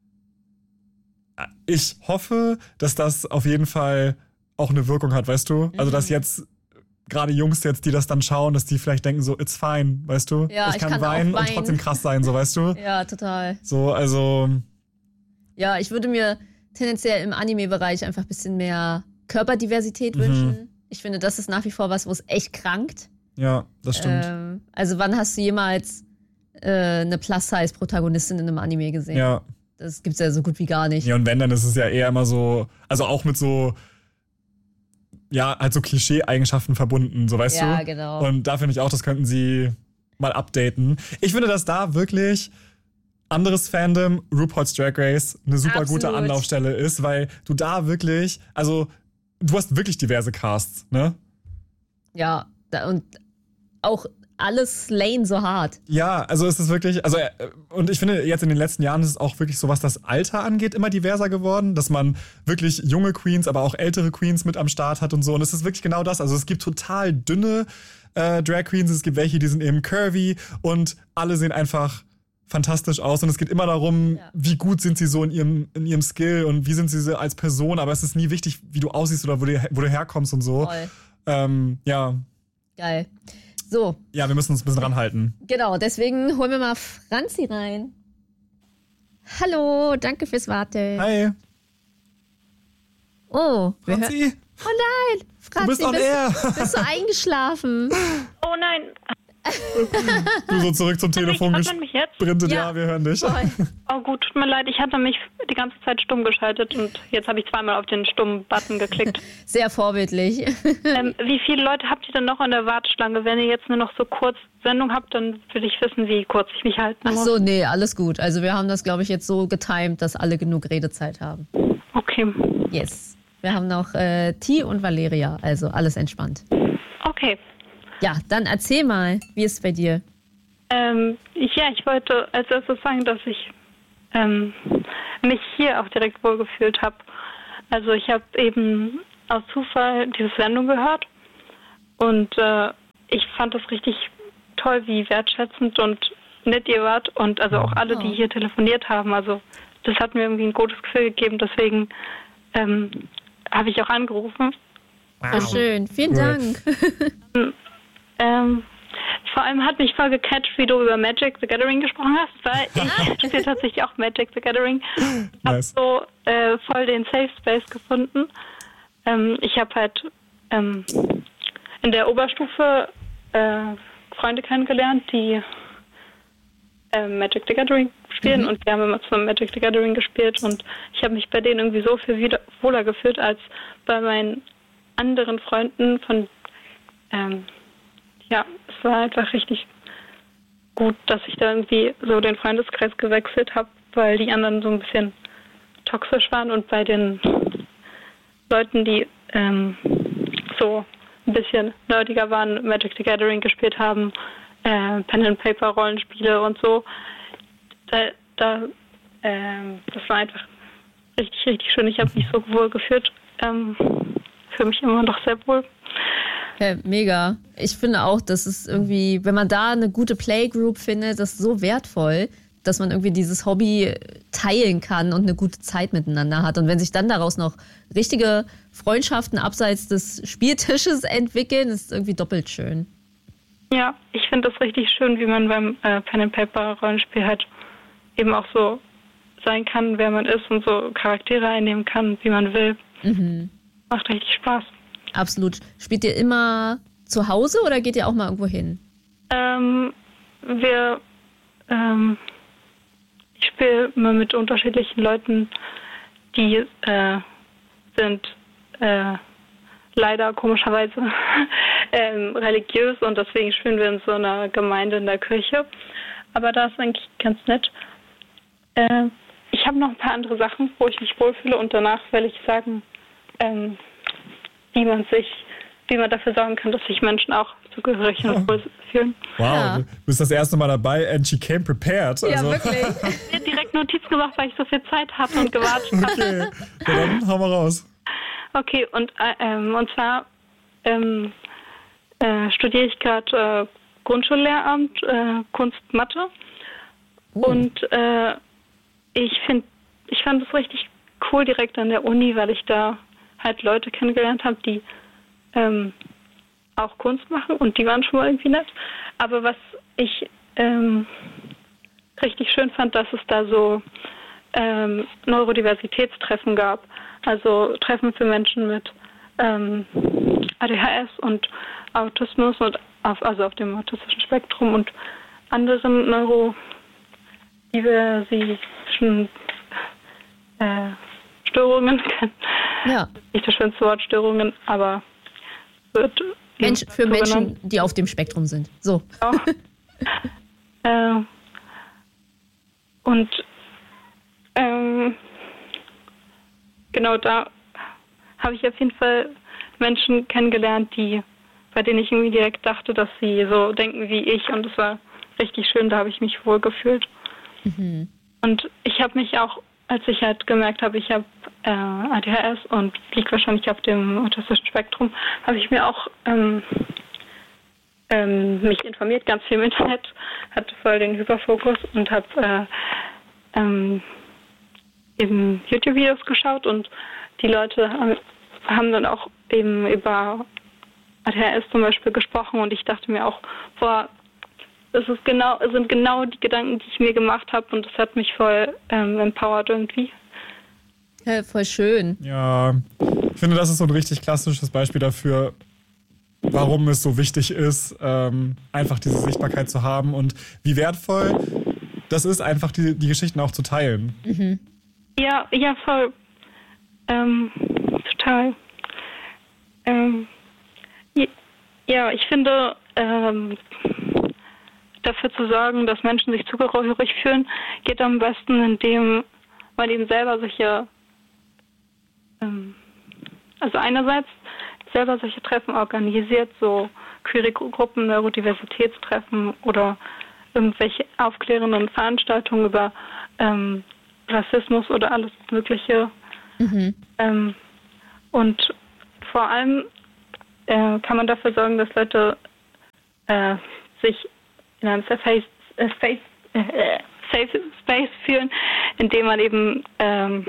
ich hoffe, dass das auf jeden Fall auch eine Wirkung hat, weißt du? Also, dass jetzt gerade Jungs jetzt, die das dann schauen, dass die vielleicht denken so, it's fine, weißt du? Ja, ich ich kann, kann auch weinen und weinen. trotzdem krass sein, so, weißt du? Ja, total. So, also, Ja, ich würde mir tendenziell im Anime-Bereich einfach ein bisschen mehr Körperdiversität wünschen. Ich finde, das ist nach wie vor was, wo es echt krankt. ja, das stimmt. Ähm, also wann hast du jemals äh, eine Plus-Size-Protagonistin in einem Anime gesehen? Ja. Das gibt's ja so gut wie gar nicht. Ja, und wenn, dann ist es ja eher immer so, also auch mit so, ja, halt so Klischee-Eigenschaften verbunden, so, weißt Ja, du? genau. Und da finde ich auch, das könnten sie mal updaten. Ich finde, dass da wirklich anderes Fandom, RuPaul's Drag Race, eine super gute Absolut. Anlaufstelle ist, weil du da wirklich, also du hast wirklich diverse Casts, ne? Ja, da, und auch alles slayen so hart. Ja, also es ist wirklich, also äh, und ich finde, jetzt in den letzten Jahren ist es auch wirklich so, was das Alter angeht, immer diverser geworden, dass man wirklich junge Queens, aber auch ältere Queens mit am Start hat und so. Und es ist wirklich genau das. Also es gibt total dünne äh, Drag Queens, es gibt welche, die sind eben curvy und alle sehen einfach fantastisch aus. Und es geht immer darum, Ja. wie gut sind sie so in ihrem, in ihrem Skill und wie sind sie so als Person. Aber es ist nie wichtig, wie du aussiehst oder wo du, wo du herkommst und so. Voll. Ähm, ja, Geil. So, ja, wir müssen uns ein bisschen ranhalten. genau, deswegen holen wir mal Franzi rein. Hallo, danke fürs Warten. Hi, Oh, wir hör- Franzi. oh nein, Du Franzi, bist on bist, air. bist du eingeschlafen? Oh nein. Du so zurück zum Telefon Hört man mich jetzt? gesprintet. Ja. Ja, wir hören dich. Oh gut, tut mir leid, ich hatte mich die ganze Zeit stumm geschaltet und jetzt habe ich zweimal auf den stummen Button geklickt. Sehr vorbildlich. ähm, wie viele Leute habt ihr denn noch in der Warteschlange? Wenn ihr jetzt nur noch so kurz Sendung habt, dann will ich wissen, wie kurz ich mich halten Ach muss. so, nee, alles gut. Also wir haben das, glaube ich, jetzt so getimt, dass alle genug Redezeit haben. Okay. Yes. Wir haben noch äh, T und Valeria, also alles entspannt. Okay. Ja, dann erzähl mal, wie ist es bei dir? Ähm, ich, ja, ich wollte als erstes sagen, dass ich ähm, mich hier auch direkt wohlgefühlt habe. Also ich habe eben aus Zufall diese Sendung gehört und äh, ich fand das richtig toll, wie wertschätzend und nett ihr wart und also auch alle, die hier telefoniert haben. Also das hat mir irgendwie ein gutes Gefühl gegeben, deswegen ähm, habe ich auch angerufen. Wow. Schön, vielen Dank. ähm, Vor allem hat mich voll gecatcht, wie du über Magic the Gathering gesprochen hast, weil ich spiele tatsächlich auch Magic the Gathering. Ich habe Nice. so äh, voll den Safe Space gefunden. Ähm, ich habe halt ähm, in der Oberstufe äh, Freunde kennengelernt, die äh, Magic the Gathering spielen, mhm. und wir haben immer zusammen Magic the Gathering gespielt und ich habe mich bei denen irgendwie so viel wieder wohler gefühlt als bei meinen anderen Freunden von ähm, ja, es war einfach richtig gut, dass ich da irgendwie so den Freundeskreis gewechselt habe, weil die anderen so ein bisschen toxisch waren und bei den Leuten, die ähm, so ein bisschen nerdiger waren, Magic the Gathering gespielt haben, äh, Pen and Paper Rollenspiele und so, da, da ähm, das war einfach richtig, richtig schön. Ich habe mich so wohl gefühlt, ähm, fühle mich immer noch sehr wohl. Ja, mega. Ich finde auch, das ist irgendwie, wenn man da eine gute Playgroup findet, das ist so wertvoll, dass man irgendwie dieses Hobby teilen kann und eine gute Zeit miteinander hat. Und wenn sich dann daraus noch richtige Freundschaften abseits des Spieltisches entwickeln, ist es irgendwie doppelt schön. Ja, ich finde das richtig schön, wie man beim äh, Pen-and-Paper-Rollenspiel halt eben auch so sein kann, wer man ist und so Charaktere einnehmen kann, wie man will. Mhm. Macht richtig Spaß. Absolut. Spielt ihr immer zu Hause oder geht ihr auch mal irgendwo hin? Ähm, wir, ähm, ich spiele immer mit unterschiedlichen Leuten, die äh, sind äh, leider komischerweise ähm, religiös und deswegen spielen wir in so einer Gemeinde in der Kirche. Aber das ist eigentlich ganz nett. Äh, ich habe noch ein paar andere Sachen, wo ich mich wohlfühle und danach will ich sagen, ähm, wie man sich, wie man dafür sorgen kann, dass sich Menschen auch zugehörig und wohl fühlen. Wow, Ja. du bist das erste Mal dabei and she came prepared. Ja, Also. wirklich. Ich habe direkt Notizen gemacht, weil ich so viel Zeit hatte und gewartet habe. Okay, ja, dann hau mal raus. Okay, und, äh, ähm, und zwar ähm, äh, studiere ich gerade äh, Grundschullehramt, äh, Kunst, Mathe. Uh. Und äh, ich finde, ich fand es richtig cool direkt an der Uni, weil ich da halt Leute kennengelernt habe, die ähm, auch Kunst machen und die waren schon mal irgendwie nett. Aber was ich ähm, richtig schön fand, dass es da so ähm, Neurodiversitätstreffen gab. Also Treffen für Menschen mit ähm, A D H S und Autismus und auf, also auf dem autistischen Spektrum und anderen neurodiversischen äh, Störungen. Ja. Nicht das schönste Wort, Störungen, aber wird Mensch, für so Menschen, genannt. die auf dem Spektrum sind. So. Auch. äh, und ähm, genau da habe ich auf jeden Fall Menschen kennengelernt, die, bei denen ich irgendwie direkt dachte, dass sie so denken wie ich und es war richtig schön, da habe ich mich wohl gefühlt. Mhm. Und ich habe mich auch, als ich halt gemerkt habe, ich habe äh, A D H S und liegt wahrscheinlich auf dem autistischen Spektrum, habe ich mir auch ähm, ähm, mich informiert, ganz viel im Internet, hatte voll den Hyperfokus und habe äh, ähm, eben YouTube-Videos geschaut und die Leute haben, haben dann auch eben über A D H S zum Beispiel gesprochen und ich dachte mir auch, boah, es ist genau, es sind genau die Gedanken, die ich mir gemacht habe und das hat mich voll ähm, empowered irgendwie. Ja, voll schön. Ja, ich finde, das ist so ein richtig klassisches Beispiel dafür, warum es so wichtig ist, ähm, einfach diese Sichtbarkeit zu haben und wie wertvoll das ist, einfach die, die Geschichten auch zu teilen. Mhm. Ja, ja, voll. Ähm, total. Ähm, ja, ich finde, ähm, dafür zu sorgen, dass Menschen sich zugehörig fühlen, geht am besten, indem man eben selber solche, ähm, also einerseits selber solche Treffen organisiert, so queere Gruppen, Neurodiversitätstreffen oder irgendwelche aufklärenden Veranstaltungen über ähm, Rassismus oder alles Mögliche. Mhm. Ähm, und vor allem äh, kann man dafür sorgen, dass Leute äh, sich in einem safe, äh, safe, äh, safe Space fühlen, indem man eben ähm,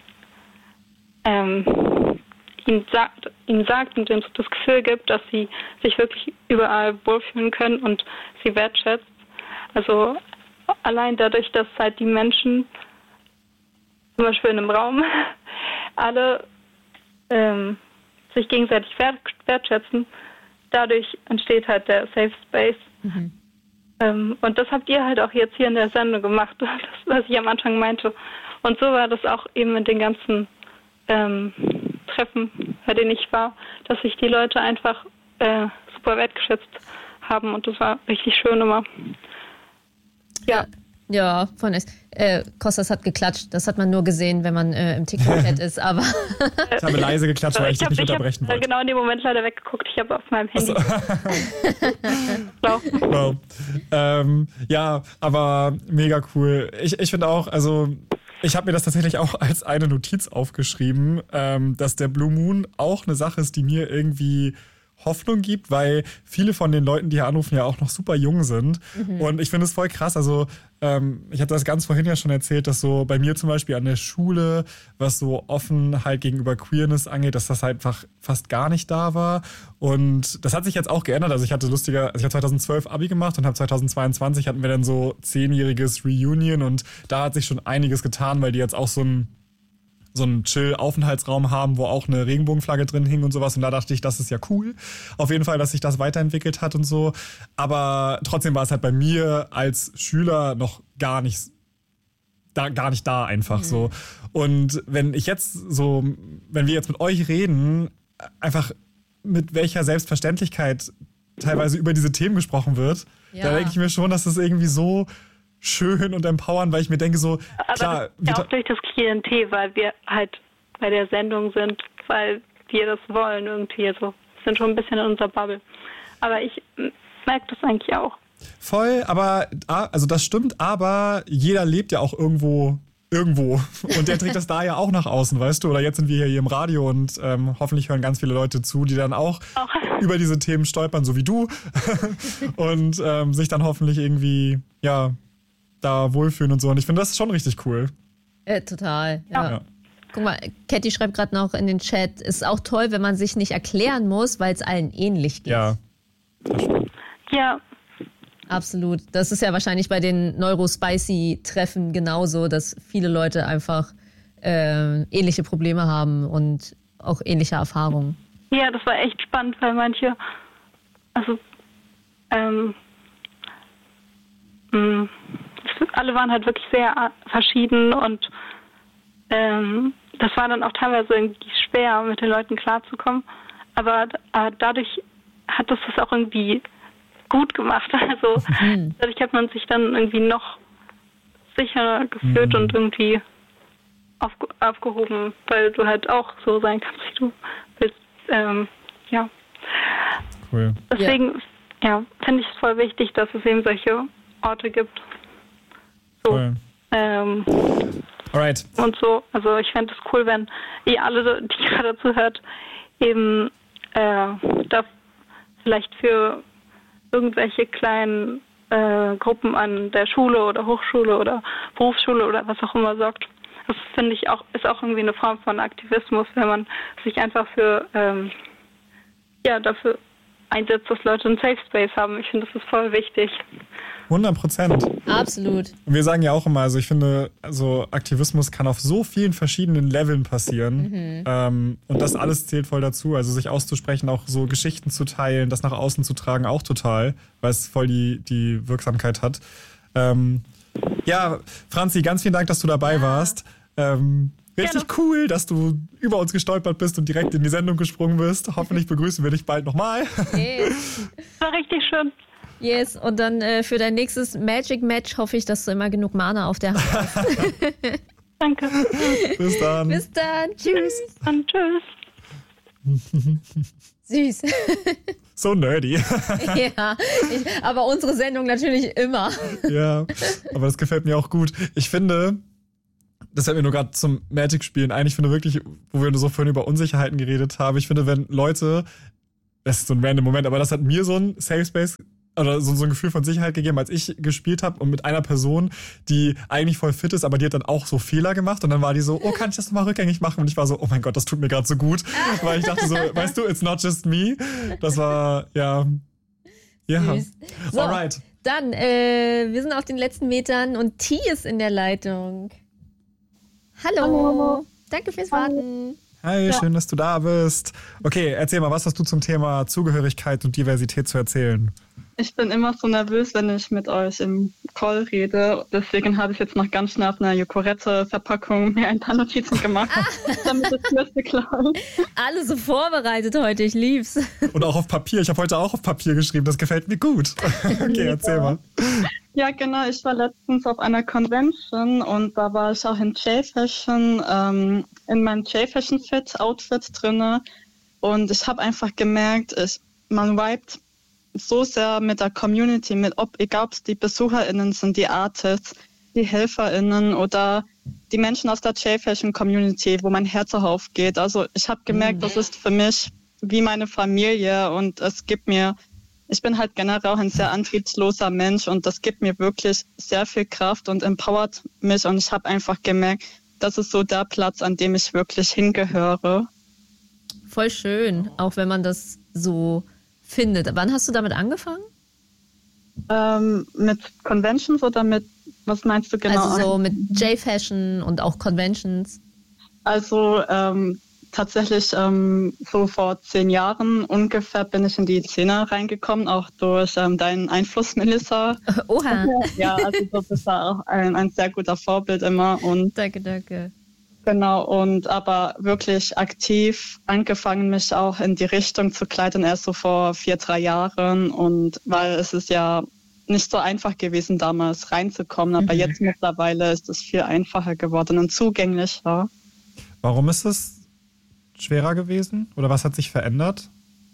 ähm, ihnen sagt, ihnen sagt und ihnen das Gefühl gibt, dass sie sich wirklich überall wohlfühlen können und sie wertschätzt. Also allein dadurch, dass halt die Menschen zum Beispiel in einem Raum alle ähm, sich gegenseitig wert, wertschätzen, dadurch entsteht halt der Safe Space. Mhm. Ähm, und das habt ihr halt auch jetzt hier in der Sendung gemacht, das, was ich am Anfang meinte. Und so war das auch eben in den ganzen ähm, Treffen, bei denen ich war, dass sich die Leute einfach äh, super wertgeschätzt haben und das war richtig schön immer. Ja. Ja, voll nice. Äh, Kostas hat geklatscht. Das hat man nur gesehen, wenn man äh, im TikTok-Chat ist, aber... Ich habe leise geklatscht, weil ich, ich dich nicht unterbrechen wollte. Ich habe genau in dem Moment leider weggeguckt. Ich habe auf meinem Handy... wow. wow. Ähm, ja, aber mega cool. Ich, ich finde auch, also... Ich habe mir das tatsächlich auch als eine Notiz aufgeschrieben, ähm, dass der Blue Moon auch eine Sache ist, die mir irgendwie Hoffnung gibt, weil viele von den Leuten, die hier anrufen, ja auch noch super jung sind. Mhm. Und ich finde es voll krass. Also ähm, ich hatte das ganz vorhin ja schon erzählt, dass so bei mir zum Beispiel an der Schule, was so Offenheit gegenüber Queerness angeht, dass das halt einfach fast gar nicht da war. Und das hat sich jetzt auch geändert. Also ich hatte lustiger, also ich habe zweitausendzwölf Abi gemacht und habe zweitausendzweiundzwanzig hatten wir dann so zehnjähriges Reunion und da hat sich schon einiges getan, weil die jetzt auch so ein so einen Chill-Aufenthaltsraum haben, wo auch eine Regenbogenflagge drin hing und sowas. Und da dachte ich, das ist ja cool. Auf jeden Fall, dass sich das weiterentwickelt hat und so. Aber trotzdem war es halt bei mir als Schüler noch gar nicht da, gar nicht da einfach mhm. so. Und wenn ich jetzt so, wenn wir jetzt mit euch reden, einfach mit welcher Selbstverständlichkeit teilweise über diese Themen gesprochen wird, ja. da denke ich mir schon, dass das irgendwie so schön und empowern, weil ich mir denke so, aber klar. Das ist ja auch durch das Klientel, weil wir halt bei der Sendung sind, weil wir das wollen irgendwie, so sind schon ein bisschen in unserer Bubble. Aber ich merke das eigentlich auch. Voll, aber, also das stimmt, aber jeder lebt ja auch irgendwo, irgendwo und der trägt das da ja auch nach außen, weißt du, oder jetzt sind wir hier im Radio und ähm, hoffentlich hören ganz viele Leute zu, die dann auch, auch. über diese Themen stolpern, so wie du und ähm, sich dann hoffentlich irgendwie, ja, da wohlfühlen und so. Und ich finde, das ist schon richtig cool. Äh, total, ja. ja. Guck mal, Catty schreibt gerade noch in den Chat, ist auch toll, wenn man sich nicht erklären muss, weil es allen ähnlich geht. Ja, das stimmt. Ja. Absolut. Das ist ja wahrscheinlich bei den Neurospicy-Treffen genauso, dass viele Leute einfach äh, ähnliche Probleme haben und auch ähnliche Erfahrungen. Ja, das war echt spannend, weil manche, also, ähm, mh, alle waren halt wirklich sehr verschieden und ähm, das war dann auch teilweise irgendwie schwer, mit den Leuten klarzukommen. Aber äh, dadurch hat das das auch irgendwie gut gemacht. Also mhm. dadurch hat man sich dann irgendwie noch sicherer gefühlt mhm. und irgendwie aufge- aufgehoben, weil du halt auch so sein kannst, wie du willst. Ähm, ja. Cool. Deswegen ja, finde ich es voll wichtig, dass es eben solche Orte gibt. So. Cool. Ähm, Alright. Und so. Also ich fände es cool, wenn ihr alle, die gerade zuhört, eben äh, da vielleicht für irgendwelche kleinen äh, Gruppen an der Schule oder Hochschule oder Berufsschule oder was auch immer sorgt. Das finde ich auch, ist auch irgendwie eine Form von Aktivismus, wenn man sich einfach für ähm, ja dafür einsetzt, dass Leute einen Safe Space haben. Ich finde, das ist voll wichtig. hundert Prozent. Absolut. Und wir sagen ja auch immer, also ich finde, also Aktivismus kann auf so vielen verschiedenen Leveln passieren. Mhm. Ähm, und das alles zählt voll dazu. Also sich auszusprechen, auch so Geschichten zu teilen, das nach außen zu tragen, auch total, weil es voll die, die Wirksamkeit hat. Ähm, ja, Franzi, ganz vielen Dank, dass du dabei ja. warst. Ähm, richtig Gerne. Cool, dass du über uns gestolpert bist und direkt in die Sendung gesprungen bist. Hoffentlich begrüßen wir dich bald nochmal. Yes. War richtig schön. Yes, und dann äh, für dein nächstes Magic-Match hoffe ich, dass du immer genug Mana auf der Hand hast. Danke. Bis dann. Bis dann. Tschüss. Dann tschüss. Süß. So nerdy. Ja, ich, aber unsere Sendung natürlich immer. Ja, aber das gefällt mir auch gut. Ich finde... Das fällt mir nur gerade zum Magic-Spielen ein. Ich finde wirklich, wo wir so vorhin über Unsicherheiten geredet haben, ich finde, wenn Leute, das ist so ein random Moment, aber das hat mir so ein Safe Space oder so, so ein Gefühl von Sicherheit gegeben, als ich gespielt habe und mit einer Person, die eigentlich voll fit ist, aber die hat dann auch so Fehler gemacht und dann war die so, oh, kann ich das nochmal rückgängig machen? Und ich war so, oh mein Gott, das tut mir gerade so gut, weil ich dachte so, weißt du, it's not just me. Das war, ja, ja, so, alright. Dann, äh, wir sind auf den letzten Metern und T ist in der Leitung. Hallo. Hallo. Danke fürs Warten. Hi, ja. Schön, dass du da bist. Okay, erzähl mal, was hast du zum Thema Zugehörigkeit und Diversität zu erzählen? Ich bin immer so nervös, wenn ich mit euch im Call rede. Deswegen habe ich jetzt noch ganz schnell auf einer Jokorette-Verpackung mir ein paar Notizen gemacht, damit es flüssig klingt. Alles so vorbereitet heute, ich lieb's. Und auch auf Papier. Ich habe heute auch auf Papier geschrieben, das gefällt mir gut. Okay, erzähl mal. Ja, genau. Ich war letztens auf einer Convention und da war ich auch in J-Fashion, ähm, in meinem J-Fashion-Fit-Outfit drin. Und ich habe einfach gemerkt, ich, man vibet so sehr mit der Community, mit ob, egal ob es die BesucherInnen sind, die Artists, die HelferInnen oder die Menschen aus der J-Fashion-Community, wo mein Herz auch aufgeht. Also ich habe gemerkt, mhm. das ist für mich wie meine Familie und es gibt mir, ich bin halt generell auch ein sehr antriebsloser Mensch und das gibt mir wirklich sehr viel Kraft und empowert mich und ich habe einfach gemerkt, das ist so der Platz, an dem ich wirklich hingehöre. Voll schön, auch wenn man das so findet. Wann hast du damit angefangen? Ähm, mit Conventions oder mit, was meinst du genau? Also so mit J-Fashion und auch Conventions. Also ähm, tatsächlich ähm, so vor zehn Jahren ungefähr bin ich in die Szene reingekommen, auch durch ähm, deinen Einfluss, Melissa. Oha. Ja, also du bist da auch ein, ein sehr guter Vorbild immer. Und danke, danke. Genau, und aber wirklich aktiv angefangen, mich auch in die Richtung zu kleiden, erst so vor vier, drei Jahren. Und weil es ist ja nicht so einfach gewesen, damals reinzukommen, aber mhm. jetzt mittlerweile ist es viel einfacher geworden und zugänglicher. Warum ist es schwerer gewesen? Oder was hat sich verändert?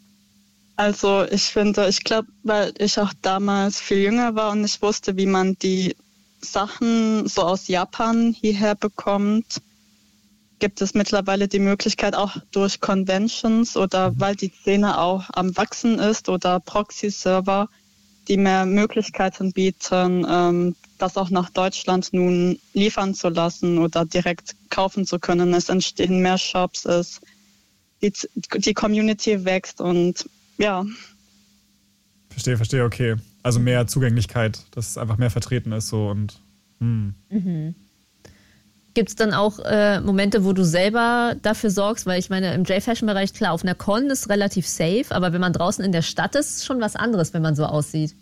Also ich finde, ich glaube, weil ich auch damals viel jünger war und ich wusste, wie man die Sachen so aus Japan hierher bekommt, gibt es mittlerweile die Möglichkeit auch durch Conventions oder weil die Szene auch am Wachsen ist oder Proxy-Server, die mehr Möglichkeiten bieten, ähm, das auch nach Deutschland nun liefern zu lassen oder direkt kaufen zu können. Es entstehen mehr Shops, es, die, die Community wächst und ja. Verstehe, verstehe, okay. Also mehr Zugänglichkeit, dass es einfach mehr vertreten ist so und hm. Mhm. Gibt es dann auch äh, Momente, wo du selber dafür sorgst? Weil ich meine, im J-Fashion-Bereich, klar, auf einer Con ist relativ safe, aber wenn man draußen in der Stadt ist, ist schon was anderes, wenn man so aussieht.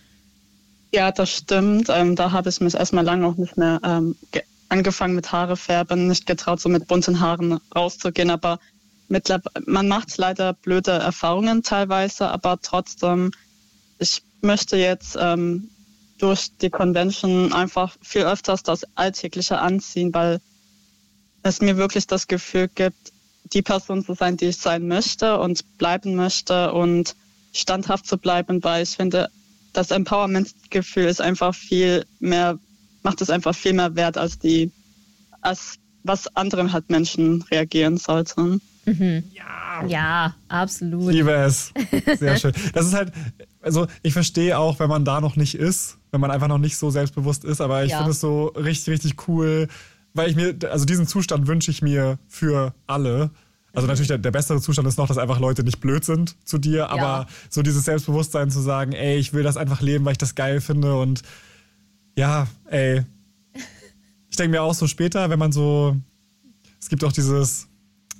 Ja, das stimmt. Ähm, da habe ich mich erstmal lange auch nicht mehr ähm, ge- angefangen mit Haare färben, nicht getraut, so mit bunten Haaren rauszugehen. Aber mittlerweile, man macht leider blöde Erfahrungen teilweise, aber trotzdem, ich möchte jetzt ähm, durch die Convention einfach viel öfters das Alltägliche anziehen, weil es mir wirklich das Gefühl gibt, die Person zu sein, die ich sein möchte und bleiben möchte und standhaft zu bleiben, weil ich finde, das Empowerment-Gefühl ist einfach viel mehr, macht es einfach viel mehr wert als die, als was anderen halt Menschen reagieren sollten. Mhm. Ja. Ja, absolut. Liebe es. Sehr schön. Das ist halt, also ich verstehe auch, wenn man da noch nicht ist, wenn man einfach noch nicht so selbstbewusst ist, aber ich ja. finde es so richtig, richtig cool, weil ich mir, also diesen Zustand wünsche ich mir für alle. Also natürlich der, der bessere Zustand ist noch, dass einfach Leute nicht blöd sind zu dir, aber Ja. so dieses Selbstbewusstsein zu sagen, ey, ich will das einfach leben, weil ich das geil finde und ja, ey. Ich denke mir auch so später, wenn man so, es gibt auch dieses,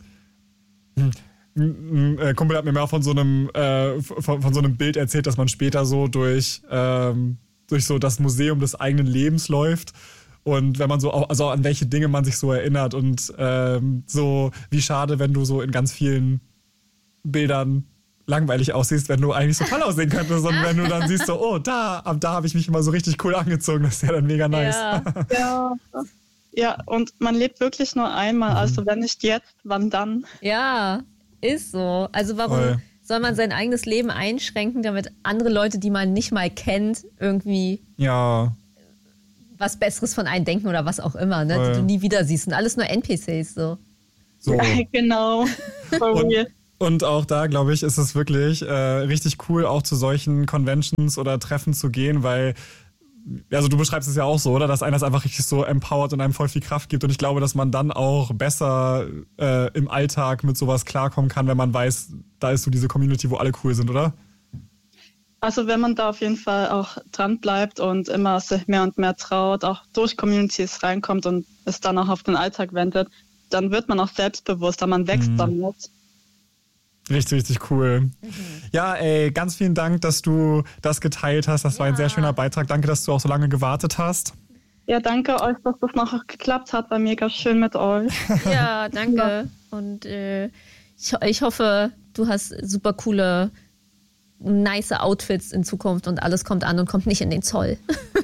hm, ein äh, Kumpel hat mir mal von so einem äh, von, von so einem Bild erzählt, dass man später so durch ähm, durch so das Museum des eigenen Lebens läuft und wenn man so auch, also an welche Dinge man sich so erinnert und ähm, so wie schade, wenn du so in ganz vielen Bildern langweilig aussiehst, wenn du eigentlich so toll aussehen könntest und wenn du dann siehst so, oh, da, ab da habe ich mich immer so richtig cool angezogen, das ist ja dann mega nice. Ja. Ja. Ja, und man lebt wirklich nur einmal. Mhm. Also wenn nicht jetzt, wann dann? Ja, ist so. Also warum Voll. soll man sein eigenes Leben einschränken, damit andere Leute, die man nicht mal kennt, irgendwie Ja, was Besseres von einem denken oder was auch immer, ne? Voll. Die du nie wieder siehst. Und alles nur N P Cs so. so. Genau. For Und, real. und auch da, glaube ich, ist es wirklich äh, richtig cool, auch zu solchen Conventions oder Treffen zu gehen, weil, also du beschreibst es ja auch so, oder? Dass einer es einfach richtig so empowert und einem voll viel Kraft gibt. Und ich glaube, dass man dann auch besser äh, im Alltag mit sowas klarkommen kann, wenn man weiß, da ist so diese Community, wo alle cool sind, oder? Also wenn man da auf jeden Fall auch dran bleibt und immer sich mehr und mehr traut, auch durch Communities reinkommt und es dann auch auf den Alltag wendet, dann wird man auch selbstbewusster, man wächst Mhm. damit. Richtig, richtig cool. Ja, ey, ganz vielen Dank, dass du das geteilt hast. Das war ein Ja. sehr schöner Beitrag. Danke, dass du auch so lange gewartet hast. Ja, danke euch, dass das noch geklappt hat. War mega schön mit euch. Ja, danke. Und äh, ich, ich hoffe, du hast super coole, nice Outfits in Zukunft und alles kommt an und kommt nicht in den Zoll.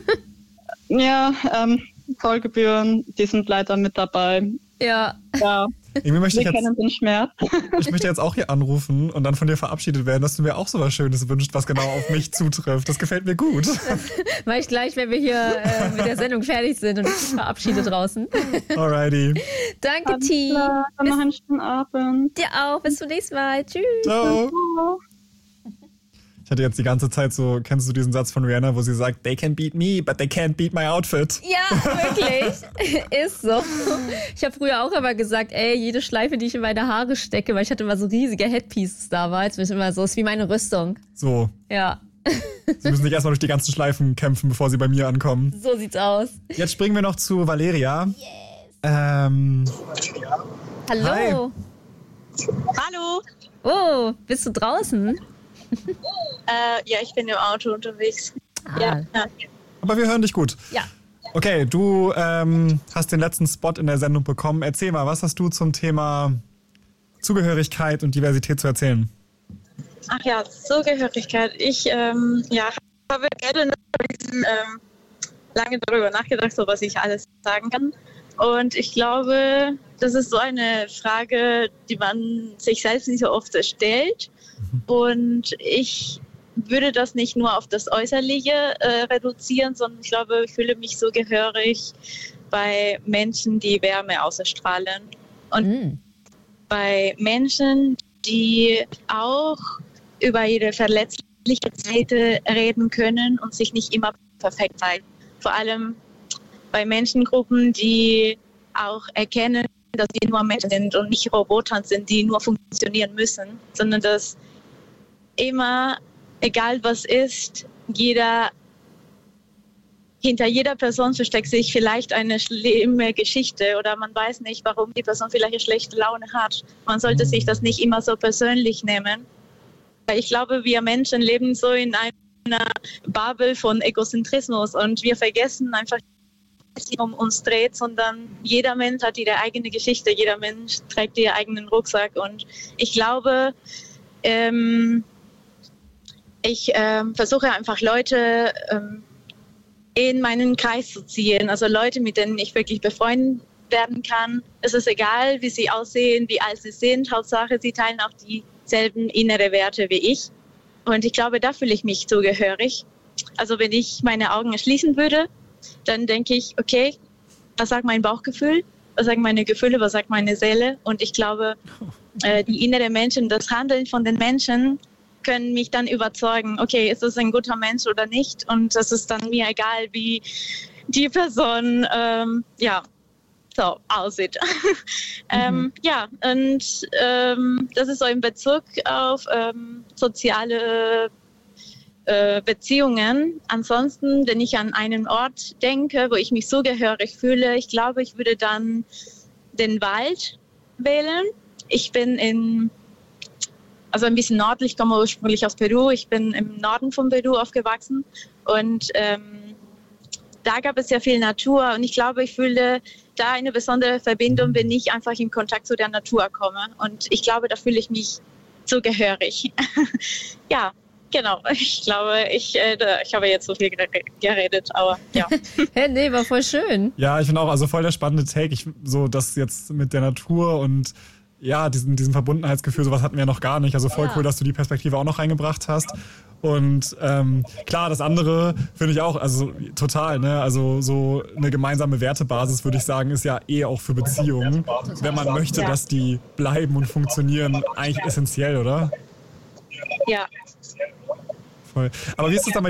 Ja, ähm, Zollgebühren, die sind leider mit dabei. Ja. Ja, Irgendwie möchte ich wir jetzt, kennen den Schmerz. ich möchte jetzt auch hier anrufen und dann von dir verabschiedet werden, dass du mir auch so was Schönes wünschst, was genau auf mich zutrifft. Das gefällt mir gut. Mach ich gleich, wenn wir hier äh, mit der Sendung fertig sind und ich mich verabschiede draußen. Alrighty. Danke, T. Ja, dann noch einen schönen Abend. Dir auch. Bis zum nächsten Mal. Tschüss. Ciao. Ciao. Ich hatte jetzt die ganze Zeit so, kennst du diesen Satz von Rihanna, wo sie sagt, they can beat me, but they can't beat my outfit. Ja, wirklich. Ist so. Ich habe früher auch immer gesagt, ey, jede Schleife, die ich in meine Haare stecke, weil ich hatte immer so riesige Headpieces damals, bin ich immer so, ist wie meine Rüstung. So, Ja, sie müssen nicht erstmal durch die ganzen Schleifen kämpfen, bevor sie bei mir ankommen. so sieht's aus. Jetzt springen wir noch zu Valeria. Yes. Ähm, Hallo. Hi. Hallo. Oh, bist du draußen? Äh, ja, ich bin im Auto unterwegs. Ah, Ja, ja. aber wir hören dich gut. ja. Okay, du ähm, hast den letzten Spot in der Sendung bekommen. Erzähl mal, was hast du zum Thema Zugehörigkeit und Diversität zu erzählen? Ach ja, Zugehörigkeit. Ich ähm, ja, habe gerade ähm, lange darüber nachgedacht, so was ich alles sagen kann. Und ich glaube, das ist so eine Frage, die man sich selbst nicht so oft stellt. Und ich würde das nicht nur auf das Äußerliche äh, reduzieren, sondern ich glaube, ich fühle mich so gehörig bei Menschen, die Wärme ausstrahlen. Und Mm. bei Menschen, die auch über ihre verletzliche Seite reden können und sich nicht immer perfekt zeigen. Vor allem bei Menschengruppen, die auch erkennen, dass sie nur Menschen sind und nicht Roboter sind, die nur funktionieren müssen, sondern dass immer, egal was ist, jeder, hinter jeder Person versteckt sich vielleicht eine schlimme Geschichte oder man weiß nicht, warum die Person vielleicht eine schlechte Laune hat. Man sollte sich das nicht immer so persönlich nehmen. Ich glaube, wir Menschen leben so in einer Bubble von Egozentrismus und wir vergessen einfach, dass es um uns dreht, sondern jeder Mensch hat ihre eigene Geschichte, jeder Mensch trägt ihren eigenen Rucksack und ich glaube, ähm, ich ähm, versuche einfach Leute ähm, in meinen Kreis zu ziehen, also Leute, mit denen ich wirklich befreundet werden kann. Es ist egal, wie sie aussehen, wie alt sie sind, Hauptsache, sie teilen auch dieselben innere Werte wie ich. Und ich glaube, da fühle ich mich zugehörig. Also wenn ich meine Augen schließen würde, dann denke ich, okay, was sagt mein Bauchgefühl, was sagen meine Gefühle, was sagt meine Seele? Und ich glaube, äh, die inneren Menschen, das Handeln von den Menschen können mich dann überzeugen, okay, ist das ein guter Mensch oder nicht? Und das ist dann mir egal, wie die Person ähm, ja, so aussieht. ähm, ja, und ähm, das ist so in Bezug auf ähm, soziale äh, Beziehungen. Ansonsten, wenn ich an einen Ort denke, wo ich mich zugehörig fühle, ich glaube, ich würde dann den Wald wählen. Ich bin in, also ein bisschen nördlich, ich komme ursprünglich aus Peru. Ich bin im Norden von Peru aufgewachsen und ähm, da gab es ja viel Natur und ich glaube, ich fühle da eine besondere Verbindung, wenn ich einfach in Kontakt zu der Natur komme. Und ich glaube, da fühle ich mich zugehörig. Ja, genau. Ich glaube, ich, äh, ich habe jetzt so viel geredet, aber ja. Hey, nee, war voll schön. Ja, ich finde auch, also voll der spannende Take. Ich, so das jetzt mit der Natur und ja, diesen, diesen Verbundenheitsgefühl, sowas hatten wir noch gar nicht. Also voll Ja. cool, dass du die Perspektive auch noch reingebracht hast. Und ähm, klar, das andere finde ich auch, also total, ne? Also so eine gemeinsame Wertebasis, würde ich sagen, ist ja eh auch für Beziehungen, wenn man möchte, Ja. dass die bleiben und funktionieren, eigentlich essentiell, oder? Ja. Voll. Aber wie ist es dann bei